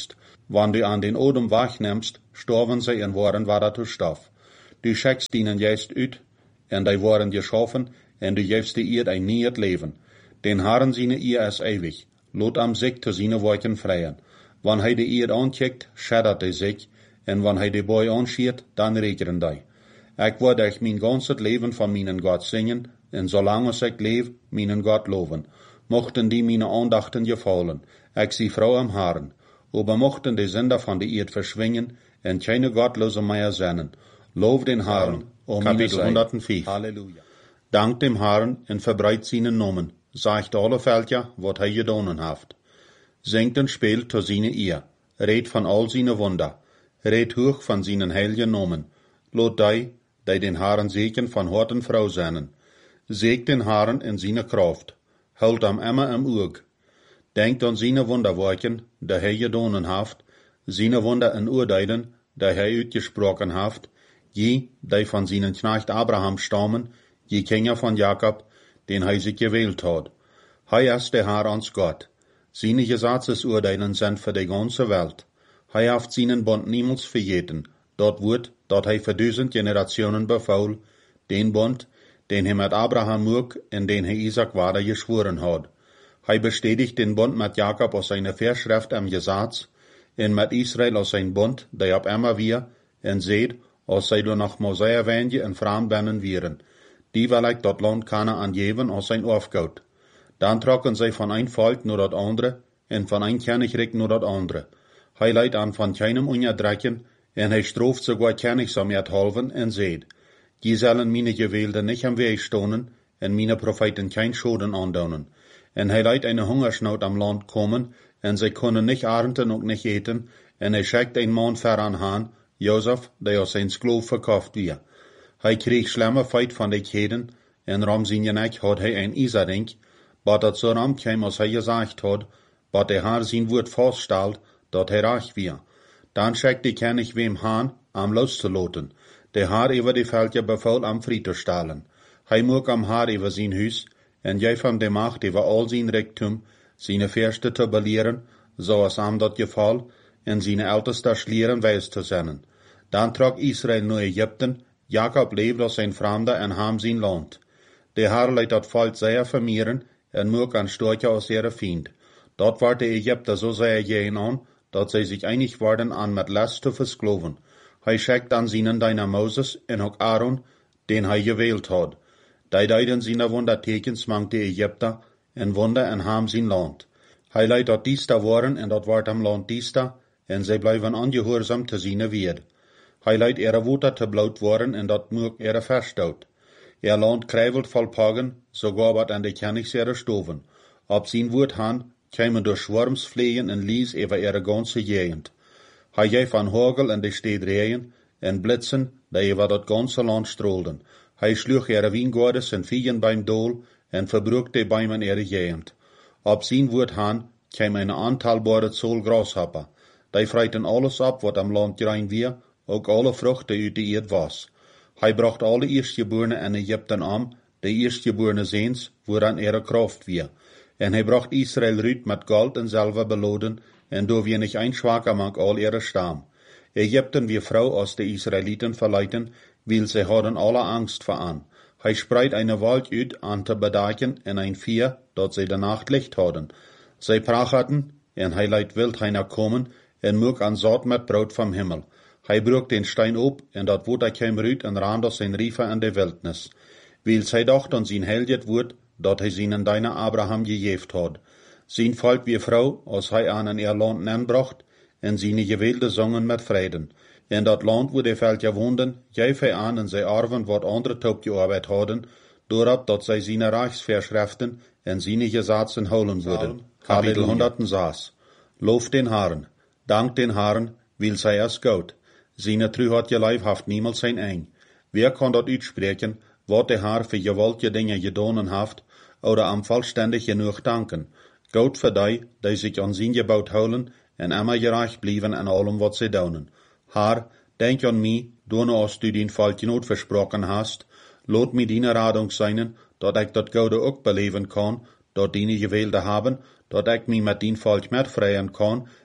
Wann du an den Odem wegnimmst, storven sie en waren wieder zu Stoff. Du schickst ihnen jetzt uit, en die waren geschaffen, en du gibst die Eerd ein nieuw leven. Den Herren seine Eer is ewig. Lot am sich zu seine Worten freien. Wann hij die Eerd aankijkt, schaddert hij sich, en wann hij die Boy anschiert, dann regeren die. Ik word euch mein ganzes Leben von meinen Gott singen, en solange ich leef, meinen Gott loven. Mochten die meine Andachten gefallen, ich sie Frau am Herren. Aber mochten die Sünder von der Erde verschwingen, en keine Gottlose mehr sennen. Lob den Herren, Kapitel 105. Halleluja. Dank dem Herren en verbreit seinen Namen, sagt alle Völker, wat hij gedonen haft. Singt en spielt zu seine Eer, red von all seine Wunder, red hoch von seinen heiligen Namen. Lot die den Herren segen von Hort en Frau sennen. Segt den Herren in seine Kraft, hult am immer im Oog. Denkt an seine Wunderwerken, die hij gedonen haft, seine Wunder in Oordelen, die hij uitgesproken haft, die von seinen Knecht Abraham stammen, die Kinder von Jakob, den hij sich gewählt hat. Hij ist der Herr uns Gott. Seine Gesetzesurteilen sind für die ganze Welt. Hij haft seinen Bund niemals vergeten. Dort wird, dat hij für 1000 Generationen befaul, den Bund, den hij mit Abraham mug, in den hij Isaac weiter geschworen hat. Hij bestätigt den Bund mit Jakob aus seiner Verschrift am Gesetz, en mit Israel aus sein Bund, der ab immer wir, en seht, als zij door nach Mosea wendje en vreemd binnen wieren. Die wil ik dat land Kanaan geven als zijn Aufgoud. Dan trokken zij van een volk naar dat andere, en van een koninkrijk naar dat andere. Hij leidt aan van keinem onderdrukken, en hij strooft sogar koningsamheid halven en zeet. Die zullen meine Gewählte nicht am Weg stonen, en meine Propheten kein Schoden andonen. En hij leidt eine Hungersnood am Land kommen, en zij kunnen nicht ernten und nicht eten, en hij schickt een man veran haan, Josef, der aus sein Sklav verkauft wird. Hij kreeg schlimme feit van de Keden, en ram zijn nek had hij een Isering, wat dat zo ram kwam als hij gezegd had, wat de Herr zijn woord vaststelt, dat hij reich wird. Dan schickt de König wem haan, am loszulaten. De Herr über die Völker befahl am Fried zu stellen. Hij moet am Herr über sein Huis, en jij van de Macht über all sein Reichtum, seine Fürste zu belehren, so als am dat geval, en seine Älteste schlieren wijs zu zijn. Dan trok Israel naar Ägypten, Jakob leefde als een Fremde en ham zijn land. De Herr leidt dat volk zeer vermehren, en moek aan storchen als ihre Feind. Dort werd de Ägypter so sehr gehen an, dat zij sich einig worden an met Last zu versklaven. Hij schickt dan seinen Diener Moses en ook Aaron, den hij gewählt had. Die deiden seine Wundertekens mang de Ägypter, en wunder en ham zijn land. Hij leidt dat diester worden en dat wordt am land diester, en zij blijven ongehoorzaam te seine Weerd. Hij leidt ihre Wuter te bloot worden en dat moek ihre verstout. Land krijvelt vol pagen, sogar wat aan de kennis ihre stoven. Op zijn woord han, kämen door schwarms vliegen en lies over ihre ganze gegend. Hij geeft van hagel en de stad reën, en blitzen, die over dat ganze land strolden. Hij sloeg ihre wijngaarden en viegen beim dool, en verbrucht de beimen ihre gegend. Op zijn woord han, kwam een aantalbare zool grashopper. Die freiten alles op wat am land gerein weer, ook alle vruchten uit de eerd was. Hij bracht alle eerstgeborene in Egypten am, de eerstgeborene zeens, waaraan ihre kracht weer. En hij bracht Israël uit met goud en zilver beloden, en door wie nicht ein schwaker mag all ihre Stamm. Ägypten wie Frau aus de Israeliten verleiten, weil sie hadden alle Angst vor an. Hij spreit eine Wald uit an te bedaken en ein Vier, dat sie de Nacht Licht hadden. Zij prachaten, en hij leidt wild heiner kommen, en moek an Saat met brood vom Himmel. Hij broek den Stein op, en dat woord kwam uit en rand aus zijn Riefer in de wildnis. Weil zij dacht an zijn helget woord, dat hij seinen Diener Abraham gegeven had. Zijn volk wie Frau, als hij aan in ihr Land nenbracht, en seine gewählte zongen met vreden. In dat land wo de Völker woonden, geef hij aan en zij arven wat andere taub gearbeitet hadden, doorop dat zij seine Reichsverschriften en seine Gesetzen holen würden. Kapitel 106. Lof den Herren, dank den Herren, weil zij is goed. Seine True hat geleif haft niemals zijn eng. Wer kann dat uitspreken, wat de Herr für gewaltige Dinge gedonen haft, oder am vollständig genug danken. Goed voor die sich an zijn gebouwd houden, en immer gerecht blijven in allem wat zij doen. Herr, denk an mij, toen als du den volk genoot versproken hast, laat mij die radung zijn, dat ik dat Gode ook beleven kan, dat die gewählte haben, dat ik mij met den volk metvrijen kan,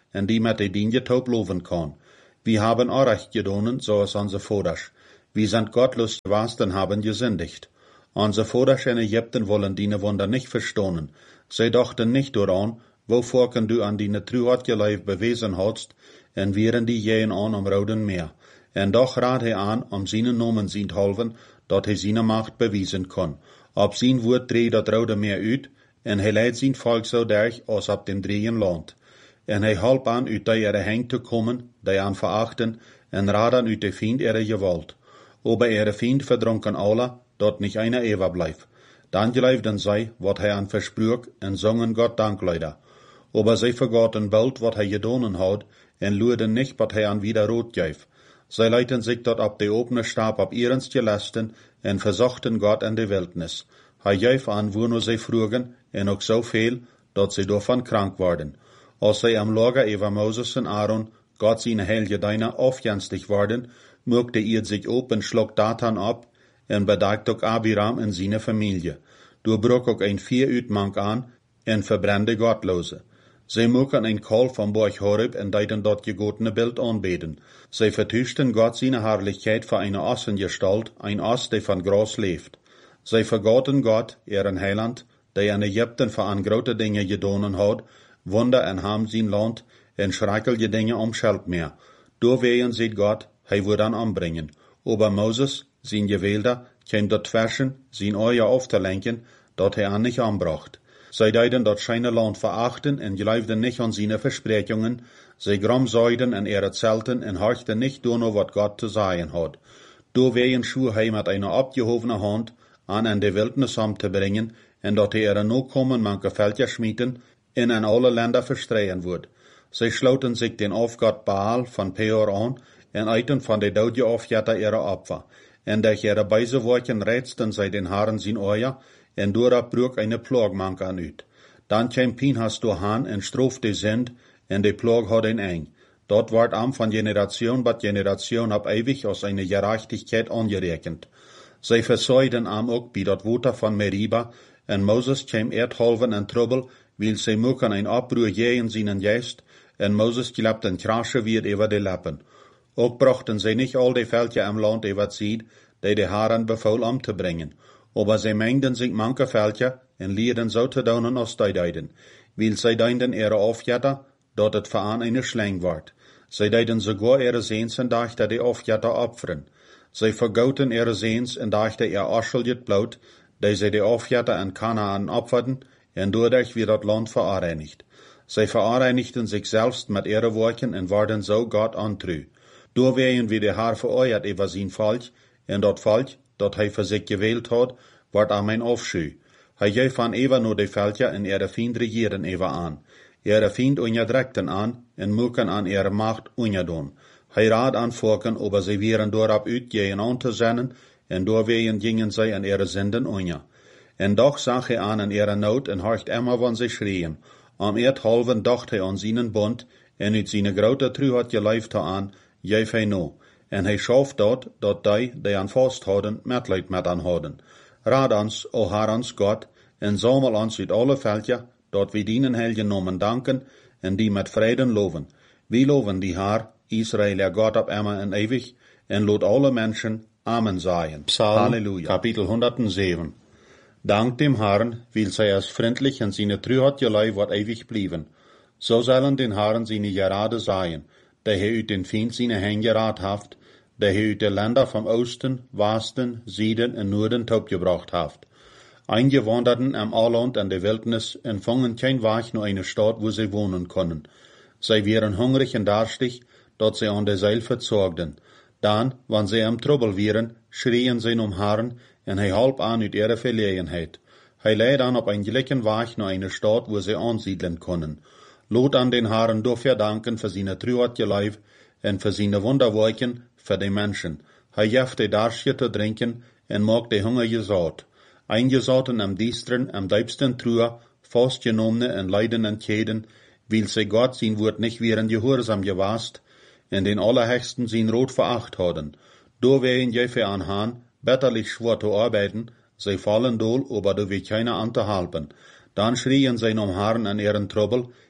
en die met de dienje taub loven kan. Wir haben Unrecht gedonen, so is onze Voders. Wir sind gottlos gewast en haben gesündigt. Onze Voders in Ägypten wollen die Wunder nicht verstonen. Sie dachten nicht daran, wovor du an die Truheit geleif bewezen hadst, en wären die jähen an Roden Meer. En doch raad hij aan seinen Namen zijn halven, dat hij seine Macht beweisen kan. Op zijn woord dreht dat Rode Meer uit, en hij leidt zijn volk zo derg als op dem drieën land. En hij helpt aan uit die heng te komen, die aan verachten, en raad aan uit de Feind gewalt. Aber Feind verdronken alle, dat nicht einer ever blijft. Dan geleefden zij wat hij aan versprach, en zongen Gott Dankleider. Aber zij vergaten bald wat hij gedonen had, en luiden nicht wat hij aan wieder rot geef. Zij leiten sich dort op de opene Stab op ihrens gelasten, en verzochten Gott in de Wildnis. Hij geef aan wo zij vroegen, en ook zo veel, dat zij daarvan krank worden. Als zij am Lager über Moses en Aaron, Gott seine heilige Diener aufjenstig worden, mögte ihr sich op en schlug Datan ab, en bedacht ook Abiram en seine Familie. Durchbrach ook ein 4 Uitmank aan, en verbrandde Gottlose. Zij mochten een Kalf van Borg Horeb en deiden dort gegotene Bild aanbeten. Zij vertuschten Gott seine Herrlichkeit voor eine Ossengestalt, ein Oss, die van Gras leeft. Zij vergaten Gott, ihren Heiland, die in Ägypten voor aan grote dingen gedonen had, Wunder en ham zijn land, en schreckliche dingen om Scheld meer. Doorwegen ziet Gott, hij wordt aan ombrengen. Aber Moses, zijn gewählter, kwam dort verschen, zijn oor auf te lenken, dat hij aan nicht anbracht. Zij deiden dat scheine land verachten en geloofden nicht an seine Versprechungen, zij gramzeiden en zelten en horchten nicht door wat Gott te sagen had. Doorwegen schwur hij met eine abgehobene hand aan in de Wildnis om te brengen, en dat hij no kommen manche Völker schmieden, en in alle Länder verstreien wordt. Zij sloten zich den Aufgott Baal van Peor aan, en eiten van de doodje Aufjetter ihre Opfer. En durch ihre Beiseworken reizten zij den Haaren zijn oor, en doorop brug eine Plagmank aan uit. Dan kwam Pinhas doorhaan en stroof de zend, en de plag had een eng. Dat wordt am van generation bat generation op ewig als eine Gerechtigkeit angerekend. Zij versäuden am ook bij dat water van Meriba, en Moses kwam erdhalven en trouble, weil zij moeken een opbruch jähen seinen Geist, en Moses gelabt een krasche weer over de lappen. Ook brachten zij nicht al de Völker am Land over ziet, die de Herren befohl om te brengen. Aber zij mengden zich manche Völker, en leerden zo te doen als die deiden. Weil zij deinden ihre Aufjetter, dat het voor eine Schlang wordt. Zij deiden sogar ihre Seens en dachten die Aufjetter opferen. Zij vergoten ihre Seens en dachten ihr Ascheljet bloot, die zij de Aufjetter in Kanaan opferden, en doordat weer dat land vereinigt. Zij vereinigten zich selbst met ihre Werken en worden zo Gott antru. Doorwegen wie de Herr vereuert über zijn volk, en dat volk, dat hij voor zich gewählt had, wordt aan mijn afschuw. Hij geeft van even nur de Völker en ihre Feind regieren even aan. Ihre Feind onderdrukten aan, en moeken aan ihre Macht onderdon. Hij raad aan volken, aber zij wären doorop uitgehen aan te zenden, en doorwegen gingen zij aan ihre Sünden onder. En doch zag hij aan in ihre nood en horcht immer van zij schreien. Am erdhalven dacht hij aan seinen Bund, en uit zijn grote truheid geleefd aan, geef hij no. En hij schoof dat die aan vasthouden, medleid met aan houden. Raad ons, o Herr ons Gott, en samel ons uit alle Völker, dat we dienen heilige Namen danken, en die met vreden loven. We loven die Herr, Israel, er Gott op immer en ewig, en loot alle Menschen Amen sagen. Psalm, Halleluja. Kapitel 107. Dank dem Herrn, weil zij als vriendlich en seine Truheit gelei wat ewig blieben. So sollen den Herrn seine Gerade sein, der hij uit den Feind seine Hände geraad haft, der hij uit de Länder vom Osten, Westen, Süden en Norden gebracht haft. Eingewanderten am Alland en de Wildnis empfangen kein Weg nur eine Stadt, wo sie wohnen können. Zij wären hungrig en darstig, dat sie an der Seil verzorgten. Dan, wann sie am Trouble wären, schrien sie Herrn, en hij halp aan uit ihre Verlegenheit. Hij leidt aan op een gelijken Weg naar eine Stadt, wo sie ansiedeln können. Lot an den Herrn dafür danken für seine Truheit geleif en für seine Wunderwerken für die Menschen. Hij geeft de Darsje te drinken en maakt de Hunger gesaat. Eingesaten am Diestren, am diepsten Truhe, fastgenomene en Leiden en Käden, weil sie Gott sein Wort nicht wären gehorsam gewast, en den Allerhöchsten sein Rot veracht hadden. Doorwegen geef aan Haan, betterlich schwer zu arbeiten, sie fallen dol, aber du will keiner an te helpen. Dan schrien sie Herrn an ihren Trouble,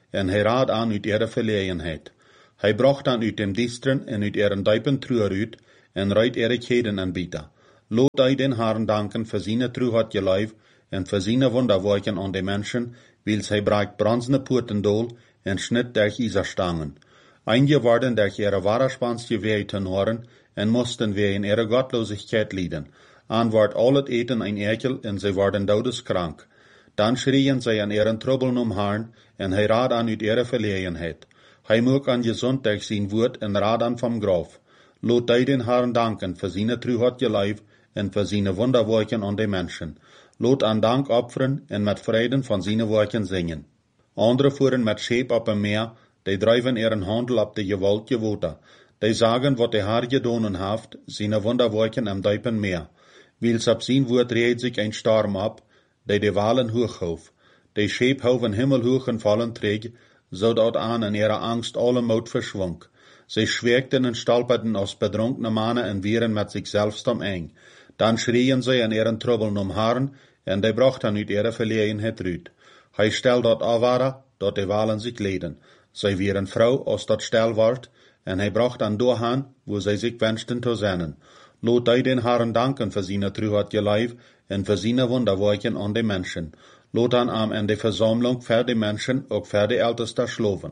en hij raad aan uit ihre verlegenheid. Hij bracht aan uit dem distren en uit ihren diepen truer uit, en ruit ihre kheden aanbieten. Lot hij den Herrn danken voor zijn truheid je lijf, en voor zijn wonderwerken aan de mensen, wils hij bracht bronzene poorten dool, en schnitt durch Iserstangen. Einige worden durch ihre Wahrerspanske weh ten horen, en moesten wegen ihre Gottlosigkeit lieden. An wordt al het eten een ekel, en zij worden dodeskrank. Dan schrien zij aan ihren Trouble om Herrn, en hij raad aan uit ihre verlegenheid. Hij mocht aan gezond durch zijn woord, en raad aan vom Graf. Lot hij den Herrn danken voor zijn truheid je lijf, en voor zijn wonderwerken aan de mensen. Lot aan dank opferen, en met vreden van zijn werken zingen. Andere voeren met scheep op een meer, die drijven ihren handel op de gewolke water. Die sagen wat de Herr gedonen heeft, zijn wonderwerken am diepen meer. Wils op zijn woord reed zich een storm op, die de walen hooghoef. De scheep hoven himmelhoog en vallen träg, zodat aan in ihre angst alle moed verschwonk. Zij schwerkten en stolperten als bedronkene mannen en wieren met zichzelf eng. Dan schrien zij in ihren Trouble om Herrn, en die brachten uit ihre verlegenheid uit. Hij stel dat afwaren, dat de walen zich leden. Zij wieren vrouw als dat stel wordt, en hij bracht aan doorgaan, wo zij zich wensten te zijn. Lot hij den Herrn danken voor zijn truheid je lijf, en voor zijn wonderwerken aan de mensen. Lot aan en de verzameling voor de mensen, ook voor de älteste sloven.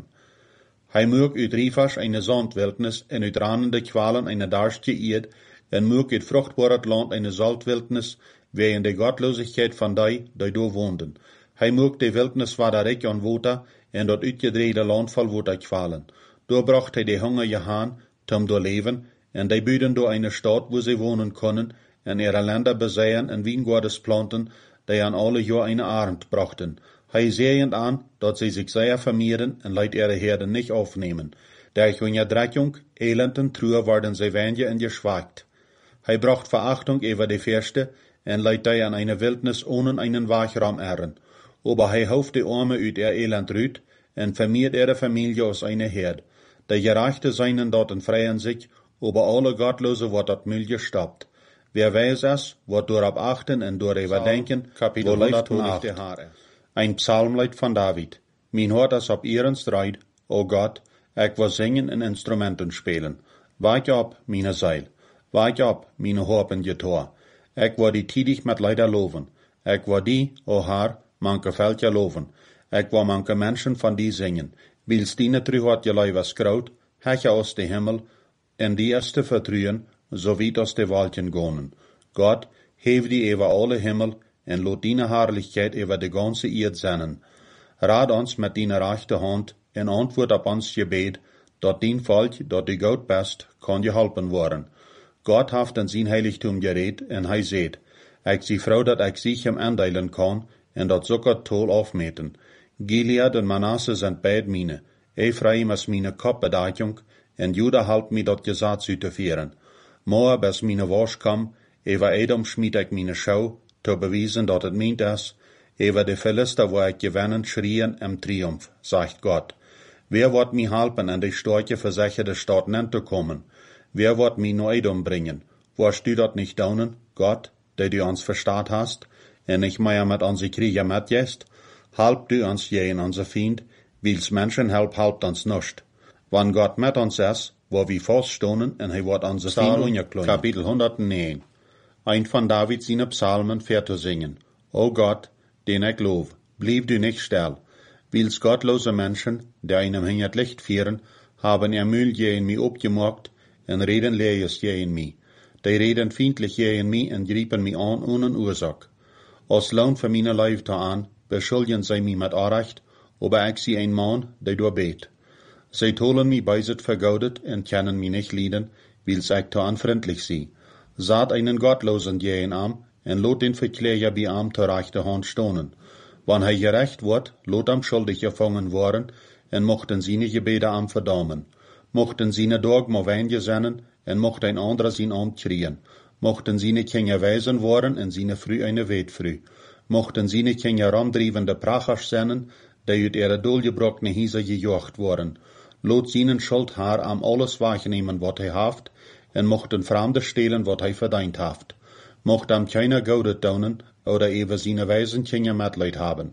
Hij mocht uit Rivers eine zandwildnis, en uit ranende kwalen eine darstje eed, en mocht uit vruchtbaar land eine zaltwildnis, wegen de Gottlosigkeit van die door woonden. Hij mocht de wildnis waar rijk aan water, en dat uitgedreide land vol water kwalen. Door bracht hij de hungerige haan, tom door leven, en die buiden door eine stad, wo sie wonen konden, en ihre Länder beseien en wijngaardes planten, die aan alle jaar eine Arend brachten. Hij zeeend aan, dat sie sich sehr vermehren, en leidt ihre Herden nicht aufnehmen. Durch Unterdrückung, Elend en Trühe worden sie wenige en geschwagt. Hij bracht Verachtung über die Fürste, en leidt die an eine Wildnis ohne einen Wachraum ehren. Aber hij hauft die Arme uit ihr Elend rüt, en vermehrt ihre Familie aus einer Herd. Die Gerechte seinen dort en freien sich, aber alle Gottlose wird dat Müll gestoppt. Wer weiß es, wird dorop achten en door überdenken, Kapitel wo leicht 108. de Haar is. Ein Psalmlied van David. Mijn hart is op ihren strijd, o God, ik wil zingen en instrumenten spelen. Wake op, mijn zeil. Wake op, mijn hoop en getoor. Ik wil die tidig met leider loven. Ik wil die, o Haar, manke veldje loven. Ik wil manke mensen van die zingen. Wils die truhat je lui was groot, heche aus de Himmel, en die is te vertrouwen, so weit aus de Wolken gonen. Gott, hef die über alle Himmel, en lot dine Herrlichkeit über de ganze Erd sennen. Raad ons met dine rechte hand, en antwoord op ons gebed, dat dien Volk, dat du goed best, kan geholpen worden. Gott heeft in zijn heiligtum gereed, en hij zeet, ik zie vrouw dat ik zich hem aandelen kan, en dat zoekt tol afmeten. Gilead en Manasse zijn beid mine. Ephraim is mine kopbedachung, en Juda helpt mij dat gezat uit te vieren. Moab is mine waarskam, over Edom schmied ik mine schouw, te bewijzen dat het meent is, over de Philister wo ik gewinnen schrien im Triumph, sagt Gott. Wer wird mij helpen en de starke versicherte Stadt nen te komen? Wer wird mij naar Edom bringen? Wirst du dat nicht daunen, Gott, der du ons verstaat hast, en nicht mehr mit onze Krieger mitgehst? Help du ons je in onze Feind, wils Menschen helpt ons nicht. Wann Gott mit uns ist, wo wir feststonen, en hij wordt onze Feind ungekloinen. Kapitel 109. Ein von David seine Psalmen fährt zu singen. O Gott, den ich loof, blieb du nicht still. Wils gottlose Menschen, die einem hingert Licht führen, haben ihr Müll je in mich abgemacht, en reden lees je in mich. Die reden feindlich je in mich en griepen mich an ohne Ursache. Als Lohn für meine Leute an, beschuldigen sie mich mit Unrecht, aber ich sie ein Mann, der durchbet. Sie tolen mich beiset vergaudet en können mich nicht lieden, wils ich to unfreundlich sie. Saat einen Gottlosen jähen am, en lot den Verkläger bei am zur rechte Hand stonen. Wann hij gerecht wordt, lot am schuldig gevangen worden, en mochten seine Gebete am verdammen. Mochten seine Dorg maar wijn zennen, en mocht ein anderer zijn Amt kriegen. Mochten seine Kinder weisen worden, en seine Früh eine Wetfrüh. Mochten seine Kinder ramdrievende Prachers zennen, die uit ihre dolgebrockene Hiese gejocht worden. Lot seinen Schuld haar am alles wahrnehmen, wat hij haft, en mochten Fremde stehlen, wat hij verdient haft. Mocht am keiner Goudet daunen, oder ewe seine weisen Kinder Mitleid haben.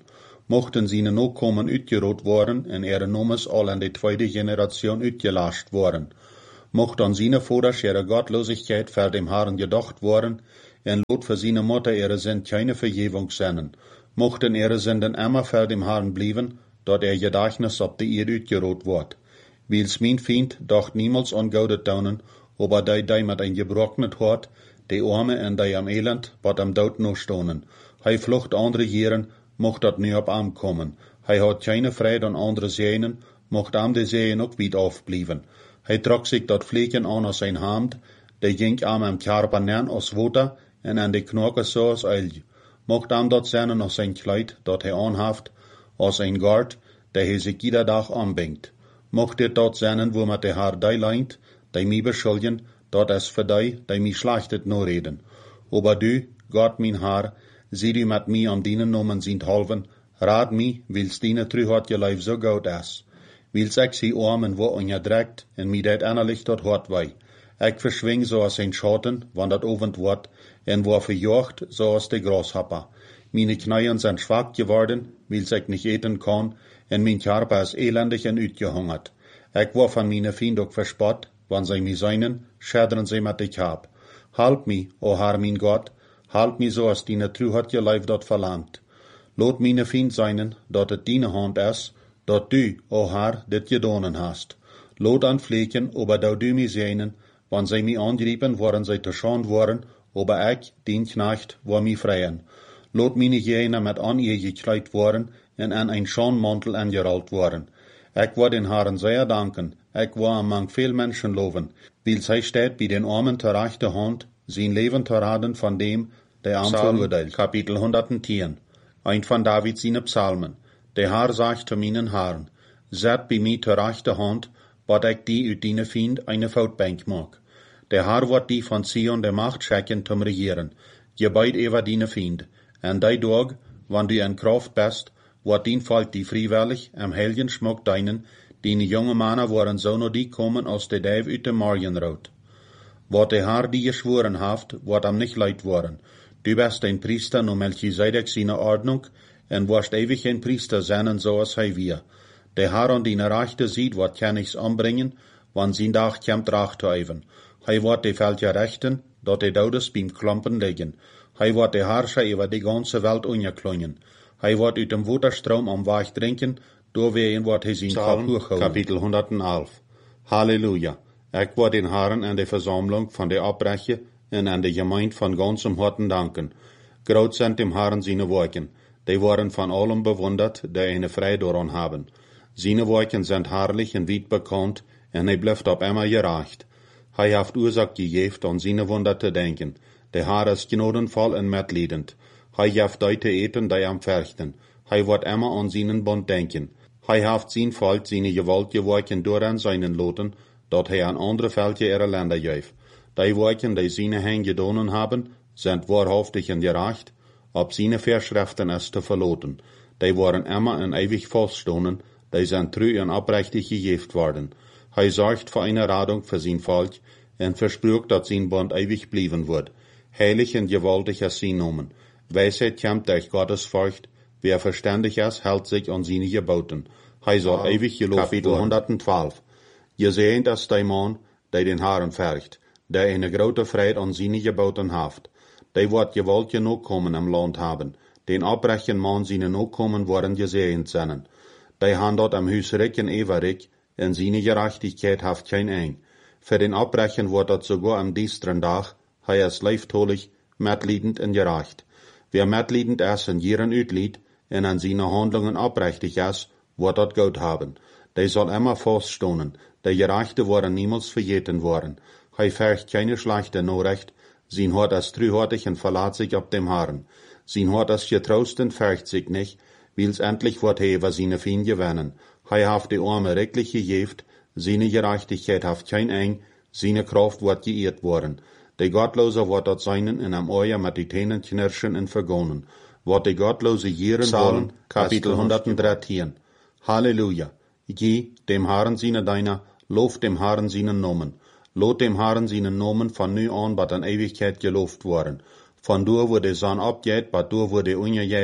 mochten seine Nachkommen uitgerot worden en ihre Nomes al an die tweede Generation uitgelascht worden. Mocht an seine Voders ihre Gottlosigkeit vor dem Herrn gedacht worden, en lot für seine Mutter ihre Sünd keine Vergebung sennen. Mochten ihre Sünden immer vor dem Herrn blieben, dort Gedächtnis op die Erde uitgerot wordt. Wils mijn Feind dacht niemals an Goude taunen, aber die mit ein gebrochenet Hart, die Arme en die am Elend, wat am Dood noch stonen. Hij vlucht andere Jeren, mocht dat nu op am kommen. Hij had keine Freude an andere Zeenen, mocht am de Zeenen ook weit aufblieben. Hij trok zich dat Vleken an aus zijn Hand, die ging am Körper nähen aus Water en an de Knochen so aus Öl. Mocht am dat seinen aus sein Kleid, dat hij anhaft, aus ein Gard, der hij sich jeder Tag anbingt. Mocht dit dat seinen, wo met de haar die leint, die mij beschuldigen, dat es für die mij schlechtet no reden. Aber du, Gott mein Herr, sieh du mit mij am dienen Nomen sind halven, raad mij, wils diene tru hat je lijf so gut is. Wils ik sie armen wo on je drekt, en mij dat innerlich dat hart wei. Ik verschwing so als ein Schatten, wann dat ovend wordt, en war verjocht, so als de Grashopper. Meine Knieën sind schwach geworden, wils ik nicht eten kann, en mein Körper ist elendig en uitgehungert. Ik war von meine Feind ook verspott, wann sie mich seinen, schädern sie mit ich hab. Halb mich, o Herr mein Gott, halb mich so, als deine True hat je Leib dort verlangt. Lot meine Feind seinen, dat het deine Hand is, dat du, o Herr, dit gedonen hast. Lot an Flecken, aber du mich sehnen, wann sie mich angriepen, waren sie terschand worden, aber ich, dien Knecht, war mich freien. Lot meine Jene mit an ihr gekleid worden, en an ein Schanmantel angerollt worden. Ich war den Herren sehr danken, ich war among viel Menschen loben, weil sie steht bei den Armen zur rechten Hand, sein Leben zu raten von dem, der arm verurteilt. Kapitel 110. Ein von David seine Psalmen. Der Herr sagt zu meinen Herren, set bei mir zur rechten Hand, wat ich die uit deine Feind eine Voetbank mag. Der Herr wird die von Zion der Macht schicken zum Regieren, gebeid über deine Feind. En die Tag, wann du in Kraft bist, wird dien Volk die freiwillig am Helgen schmuck deinen, die junge Männer waren so noch die kommen aus der Däv uit dem Morgenrot. Wat der Herr die geschworen haft, wird am nicht leid worden. Du bist ein Priester no Melchisedek seine Ordnung, en wirst ewig ein Priester sein, so als hij wir. Der Herr an deine Rechte sieht, wat kann ich's anbringen, wann sein Tag kommt Rache zu eiven. Hij wird die Völker rechten, dat die Todes beim Klampen liegen. Hij wird die Herrscher über die ganze Welt unkloinen. Hij wordt uit dem Waterstrom am Weich trinken, doorwegen wordt hij zijn Kap hooghouden. Kapitel 111. Halleluja. Ik word den Herren en de Versammlung van de Abbreche en aan de Gemeinde van ganzem Harten danken. Groot sind dem Herren seine Werken. Die worden van allem bewundert, die eine Freude daran haben. Seine Werken sind herrlich en weit bekannt, en hij blijft op immer gerecht. Hij heeft Ursache gegeven aan seine Wunder te denken. Der Herr ist gnadenvoll en medliedend. Hij heeft die te eten, die am verchten. Hij wordt immer an seinen Bund denken. Hij heeft zijn volk seine gewalt geworken door aan seinen loten, dat hij aan andere Völker ihre Länder geeft. Die Werken, die seine Hände gedonen haben, sind wahrhaftig en gerecht, ob seine Verschriften es zu verloten. Die waren immer en ewig feststonden, die sind treu en oprechtig gegeft worden. Hij sorgt für eine Radung für sein Volk, en versprücht, dat sein Bund ewig blieben wird. Heilig en gewaltig ist sein Nomen. Weisheit kommt durch Gottes Furcht. Wer verständig ist, hält sich an seine Geboten. Hij soll ewig gelobt werden. Kapitel 112. Je seht, dass der Mann, der den Herrn fürcht, der eine große Freude an seine Geboten haft. Der wird gewalt genug kommen im Land haben. Den abbrechen Mann seine Nachkommen worden gesehen sein. Der han dort am Hus Rick en Everik, en seine Gerechtigkeit haft kein Eng. Für den Abbrechen wird dort sogar am dienstren Tag, hij ist leiftolig, medliedend en gerecht. Wer medliedend ist en jeren uitlied, en an seine Handlungen abrechtig ist, wird dort Gott haben. Der soll immer feststonen, der Gerechte worden niemals vergeten worden. Hij fürcht keine schlechte Nachricht, sein Hort ist treuhartig und verlässt sich auf dem Herrn. Sein Hort ist getrost und fürcht sich nicht, wils endlich wird er über seine Feinde gewinnen. Hij haft die Arme recklich gegeft, seine Gerechtigkeit haft kein Eng, seine Kraft wird geirrt worden. Der Gottlose wird dort seinen in am Euer mit die Tänen knirschen und vergonnen. Wird der Gottlose jieren wollen, Kapitel 113. Halleluja. Geh dem Herrn seine Deiner, lob dem Herrn seinen Nomen. Lot dem Herrn seinen Nomen von nu an, bat an Ewigkeit gelobt worden. Von dur wo der Sonn abgeht, bat dur wo der untergeht,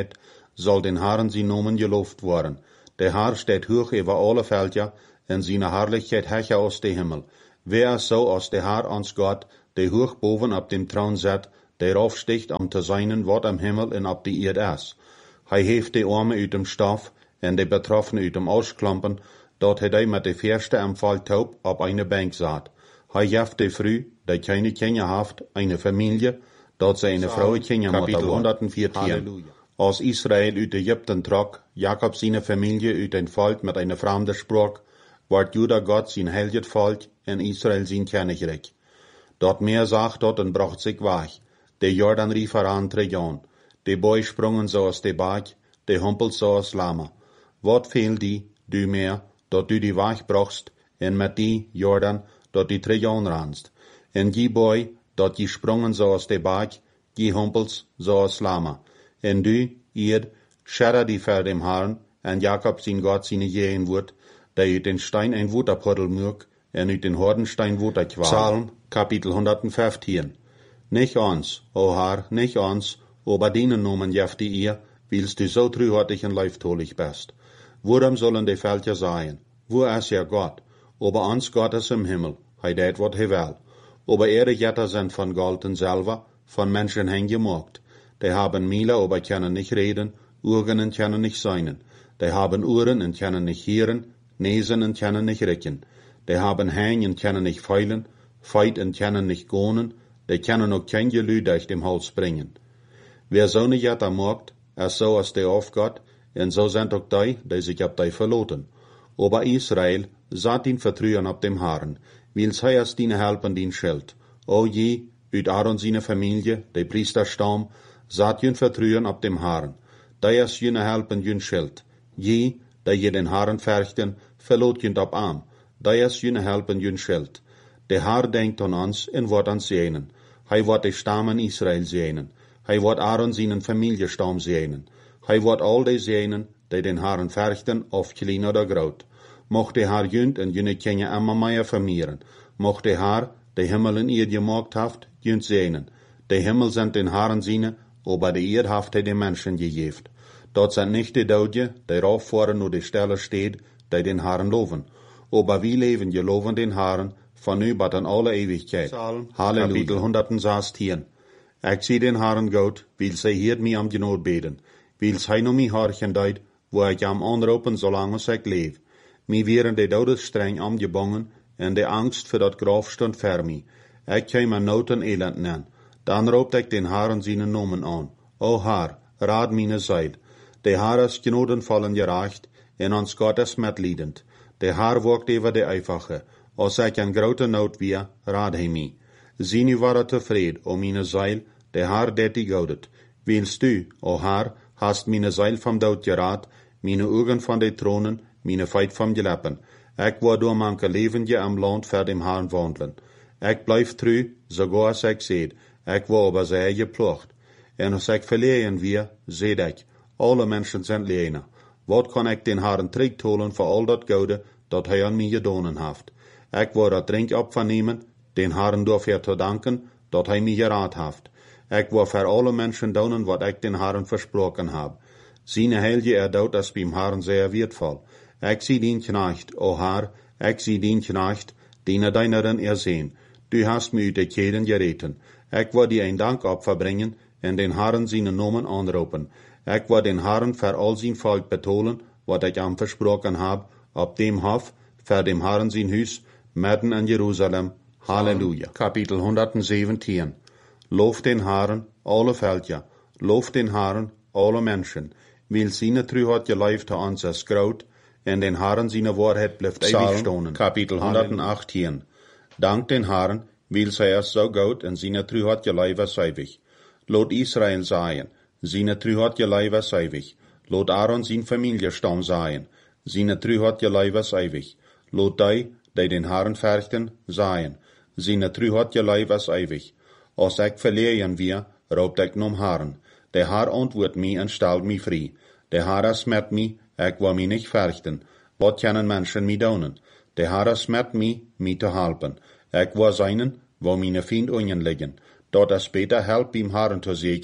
soll den Herren sein Namen gelobt worden. Der Herr steht hoch über alle Völker, en seine Herrlichkeit hecher aus dem Himmel. Wer ist so als der Herr ons Gott, der hoch boven op dem Thron zit, der aufsticht te zijn wat am Himmel en op die Erde is. Hij heeft de armen uit dem Stoff en de Betroffenen uit dem Ausklampen, dat hij met de verste Empfall taub op eine Bank zat. Hij geeft de vrouw, die keine Kinder heeft, eine Familie, dat ze eine Frau Kinder moet. Kapitel 114. Als Israel uit Ägypten trok, Jakob seine Familie uit een Volk met eine fremde Sprache, wordt Juda Gott sein heiliges Volk en Israel sein Königreich. Dort meer zag dort en bracht sich weg. De Jordan rief heran 3 Jahren. De Boy sprongen zoals de Baak, de Humpel zoals Lama. Wat veel die, du meer, dat du die Weg brachst, en met die, Jordan, dat die 3 Jahren ranst. En die Boy, dat die sprongen zoals de Baak, die Humpels zoals Lama. En du, Ied, scherra die ver dem Herrn, en Jakob zijn Gott seine Jehen wordt, die uit den Stein ein Wutterpuddel mög, en uit den Hordenstein Wutterqual. Psalm, Kapitel 115. Nicht ons, o Herr, nicht ons, aber dienen nomen jefte ihr, wils du so treuhartig en leiftolig bist. Worum sollen die Völker sein? Wo ist ja Gott? Aber ons Gott ist im Himmel, hij deed wat hij will. Aber ihre Jetter sind von Gold und Silber, von Menschen gemacht. Die haben Miele, aber können nicht reden, Augen und können nicht seinen. Die haben Ohren und können nicht hören, Nesen und können nicht riechen. Die haben Hänge und können nicht feilen, Feit und können nicht gonen, die können auch kein Gelü durch dem Hals bringen. Wer so ne Jetter macht, ist so als der aufgeht, und so sind auch die sich ab die verloten. Aber Israel satt ihn vertrauen ab dem Herrn, wils hij als dine helpen dien Schild. O je, uit Aaron seine Familie, de Priesterstamm, satt ihn vertrauen ab dem Herrn. Die is jene helpen jün Schild. Je, die den Herrn verchten, verlot jünd ab arm. Die is jene helpen jün Schild. Der Herr denkt an uns en wordt ans zenen. Hij wordt de Stammen Israel zenen. Hij wordt Aaron seinen Familiestamm zenen. Hij wordt al die zenen, die den Herrn verchten, of klein oder groot. Mocht de Herr jünd en jene Kinder immer mehr vermehren. Mocht de Herr, de Himmel in ihr gemacht haft, jünd zenen. De Himmel sind den Herrn seine, aber de Erd haft hij de Menschen gegeben. Dort sind nicht die Daudje, die rauffahren nur die Stelle steht, die den Herrn loven. Aber wir leben geloven den Herrn, von nu bis an alle Ewigkeit. Halleluja. Kapitel 116. Ich zie den Herrn Gott, wils hij hiert mij am genood beden, wils hij no mij harchen deed, wo ich am anropen zolang als ik leef. Mij wären de dodesstreng amgebongen, en de angst voor dat graf stond ver mij. Ik kwam mijn nood en elend nen. Dan roept ik den Herrn seinen Namen an. O Herr, raad meine Seid. De Herr is genodenvollen gerecht, en ons Gott is medliedend. De Herr wogt over de Einfache. Als ik een grote nood weer, raad hij mij. Zie nu waren tevreden, o meine Seil, de Herr deed die goudet. Willst du, o Herr, hast meine Seil vom Dood geraad, meine Augen von de Thronen, meine Feit vom Geleppen. Ik wou door manke levendje am Land ver dem Herrn wandelen. Ik blijf treu, sogar als ik zeed. Ik wou aber sehr geplocht. En als ik verlegen weer, zeed ik, alle Menschen sind leene. Wat kan ik den Herrn terugtolen voor al dat Goude, dat hij aan mij gedonen heeft? Ik wou dat drink opvernemen, den Herrn dafür te danken, dat hij mij geraad heeft. Ik wou voor alle Menschen doen wat ik den Herrn versproken heb. Seine heilige erdout is beim Herrn sehr wertvoll. Ik zie dien Knecht, o Herr, ik zie dien Knecht, den deineren ersehen. Du hast mir uit de Keden gereten. Ik wou die ein Dankopfer bringen, en den Herrn seinen Namen anropen. Ik wou den Herrn voor al zijn Volk betonen, wat ik am versproken heb, op dem Hof, voor dem Herrn zijn huis, mitten in Jerusalem. Halleluja. Kapitel 117. Lof den Herrn, alle Völker. Lof den Herrn, alle Menschen. Weil seine Treuheit geleeft uns ist groot, en den Herrn seine Wahrheit blijft ewig stonen. Kapitel 118. Dank den Herrn, weil hij is so gut, en seine Treuheit geleeft is ewig. Lot Israel sein, seine Treuheit geleeft is ewig. Lot Aaron sein Familiestamm sein, seine Treuheit geleeft is ewig. Lot die den Herrn verchten, sein, seine Treuheit geleeft is ewig. Als ik verlegen wir, roept ik nom Herrn. Der Herr antwoordt mij en stelt mij frei. Der Herr is met mij, ik wil mij niet verchten. Wat kunnen Menschen mij doen? Der Herr is met mij te helpen. Ik wil zijn, wo meine Fiend ungen liggen. Dat is beter help beim Herrn te zeggen,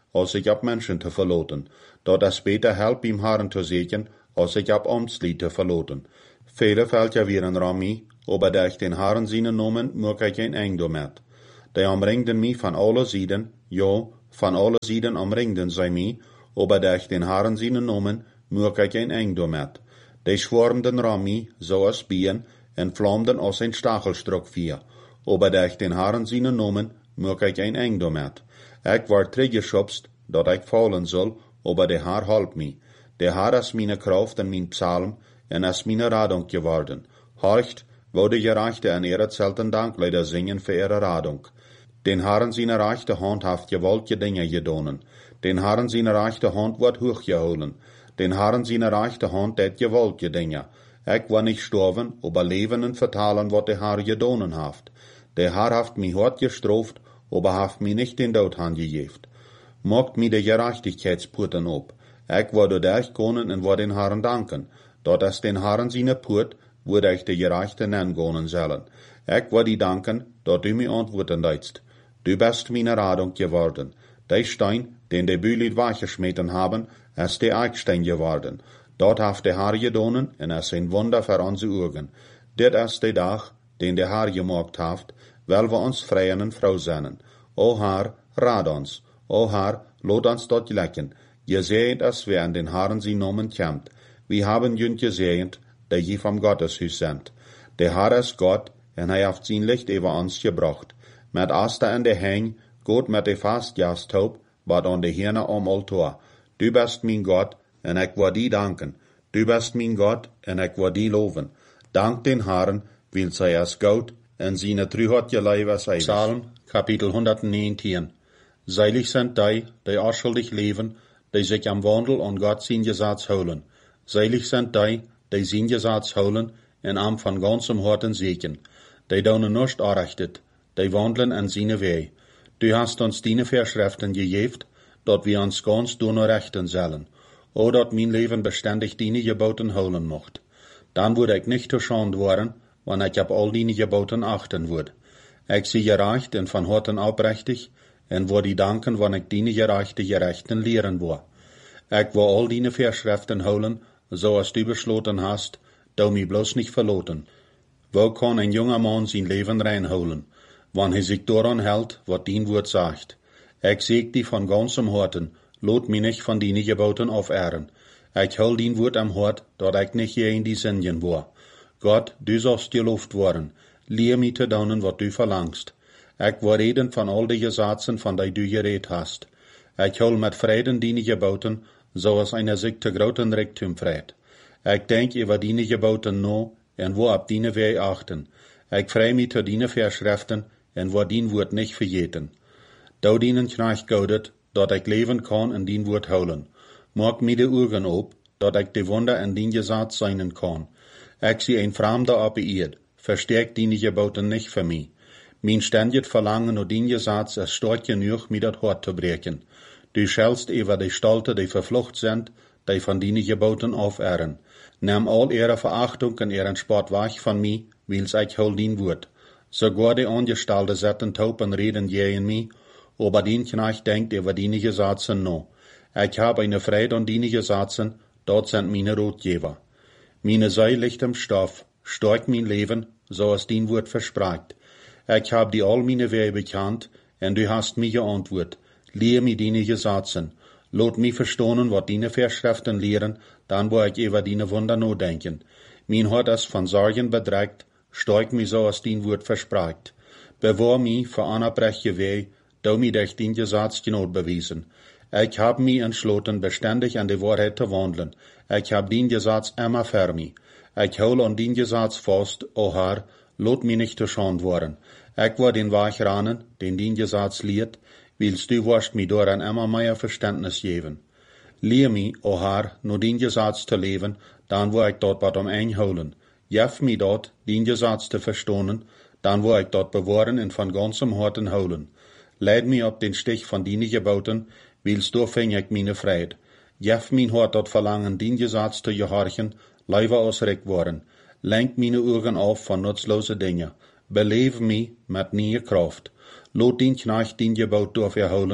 als ich ab Menschen te verloten. Dat es beter helpt im Herren te zeggen, als ich ab Amtslied te verloten. Vele fällt ja weer een Rami, aber da ich den Herren seinen Namen, mög ich ein Eng damit. Die omringden mich van alle Seiten, ja, van alle Seiten omringden zij mich, aber da ich den Herren seinen Namen, mög ich ein Eng damit. Die schwarmden Rami, so als Bien, en vlamden als ein Stachelstruck vier, aber da ich den Herren seinen Namen, mög ich ein Eng damit. Ich war teruggeschubst, dat ich fallen soll, aber der Herr halp mich. Der Herr ist meine Kraft en mein Psalm, en ist meine Radung geworden. Horcht, wo die Gerechte an ihrer zelten Danklieder singen für ihre Radung. Den Herren seine rechte Hand haft gewaltige Dinge gedonen. Den Herren seine rechte Hand wird hochgeholen. Den Herren seine rechte Hand det gewaltige Dinge. Ich war nicht sterben, aber leben und vertalen, wat der Herr gedonen haft. Der Herr haft mich hart gestraft, aber haft mich nicht den Tod angegeben. Mogt mir die Gerechtigkeitspurten ob. Ich war dadurch gonen und war den Herren danken. Dort es den Herren seine Purt, würde ich die Gerechte nennen gonen sollen. Ich war die danken, dort du mir antworten deitst. Du bist meine Radung geworden. Der Stein, den die Bühlit weggeschmeten haben, ist der Eichstein geworden. Dort haft der Herr gedonen, und es ein Wunder für unsere Augen. Dit ist der Tag, den der Herr gemacht haft, weil wir uns freien und froh seien. O Herr, rad uns. O Herr, lot uns dort lecken. Je seht es, wer an den Herren sie Namen kämmt. Wir haben jünd gesehnt, der je vom Gotteshus sind. Der Herr ist Gott, und er haft sein Licht über uns gebracht. Met Aster an der Heng, Gott met de Fastjahrstaub, wat an de Hirne am Altar. Du bist mein Gott, en ich war die danken. Du bist mein Gott, en ich war die loven. Dank den Herren, weil sei es gut, en seine Trühat je Leibe sei. Psalm, Kapitel 119. Seilig sind die unschuldig leben, die sich am Wandel an Gott sein Gesetz holen. Seilig sind die sein Gesetz holen, en am von ganzem Herzen segen. Die daunen nicht errechtet, die wandeln an seine Wege. Du hast uns deine Verschriften gegeben, dat wir uns ganz rechten sollen, o dat mein Leben beständig deine Geboten holen mocht. Dann würde ich nicht zu schand worden, wenn ich ab all deine Geboten achten würde. Ich sie gerecht und von Herzen aufrichtig, und würde die danken, wenn ich deine gerechten lehren war. Ich will all deine Verschriften holen, so als du beschlossen hast, du mich bloß nicht verloten. Wo kann ein junger Mann sein Leben reinholen, wann er sich daran hält, was dein Wort sagt? Ich seg die von ganzem Herzen, lot mich nicht von deinen Geboten aufehren. Ich hol dein Wort am Hort, dat ich nicht je in die Sünden war. Gott, du sollst gelobt worden, lehr mich zu tun, was du verlangst. Ich war reden von all die Gesetzen, von die du geredet hast. Ich hol mit Frieden deine Geboten, so als einer sich zu großen Reichtum freut. Ich denk über deine Geboten no, en wo ab deine Wege achten. Ich freu mich zu deine Verschriften, en wo dein Wort nicht vergeten. Du dienen Knecht gaudet, dat ich leben kann en dein Wort holen. Mag mir die Augen op, dat ich die Wunder en dein Gesetz sein kann. Ich sie ein Fremder auf die Erde, verstärkt deine Geboten nicht für mich. Mein ständig Verlangen und dein Gesetz ist stark genug, mir das Hort zu brechen. Du schellst über die Stalte, die verflucht sind, die von deine Geboten aufehren. Nimm all ihre Verachtung und ihren Spott weg von mir, weil's ich hol dein Wort. Sogar die Angestellte setzen taub und reden gegen mich, aber dein Knecht denkt über deine Gesetze no. Ich habe eine Freude an deine Gesetze, dort sind meine Rotgeber. Meine Seele liegt im Stoff, stark mein Leben, so es dein Wort verspricht. Ich hab die all meine Wege bekannt, und du hast mir geantwortet. Lehr mir deine Gesetze. Lot mich verstehen, was deine Verschriften lehren, dann wo ich über deine Wunder nachdenken. Mein Hort ist von Sorgen bedrückt, stark mich so als dein Wort verspricht. Bewahr mich vor unabbreche Wege, du mir durch dein Gesetz Gnade bewiesen. Ich hab mich entschlossen, beständig an die Wahrheit zu wandeln. Ich hab dein Gesetz immer für mich. Ich hol an dein Gesetz fast, o Herr, lot mich nicht zu schand worden. Ich war den Weg ranen, den dein Gesetz lehrt, willst du wirst mir daran immer mehr Verständnis geben. Lehr mich, o Herr, nur dein Gesetz zu leben, dann wo ich dort was einholen. Jeff mich dort, dein Gesetz zu verstehen, dann wo ich dort bewahren und von ganzem Herzen holen. Leid mich ab den Stich von deinen Geboten, willst du fäng ich meine Freude. Jeff mein Hort dort verlangen, dein Gesetz zu gehorchen, leider ausrecht worden. Lenk meine Augen auf von nutzlose Dinge. Beleve mich mit neue Kraft. Lot dein Knecht dein Gebot durcherholen,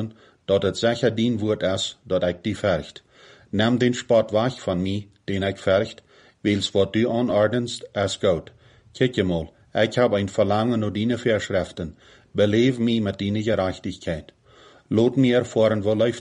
dat het zeker dien woord is, dat ik die vergt. Neem den spot weg van mij, den ik vergt, wils wat du anordnest, is goed. Kijk je mal, ik heb een verlangen naar die Verschriften. Beleef mij met die Gerechtigkeit. Laat mij erfahren, wo läuft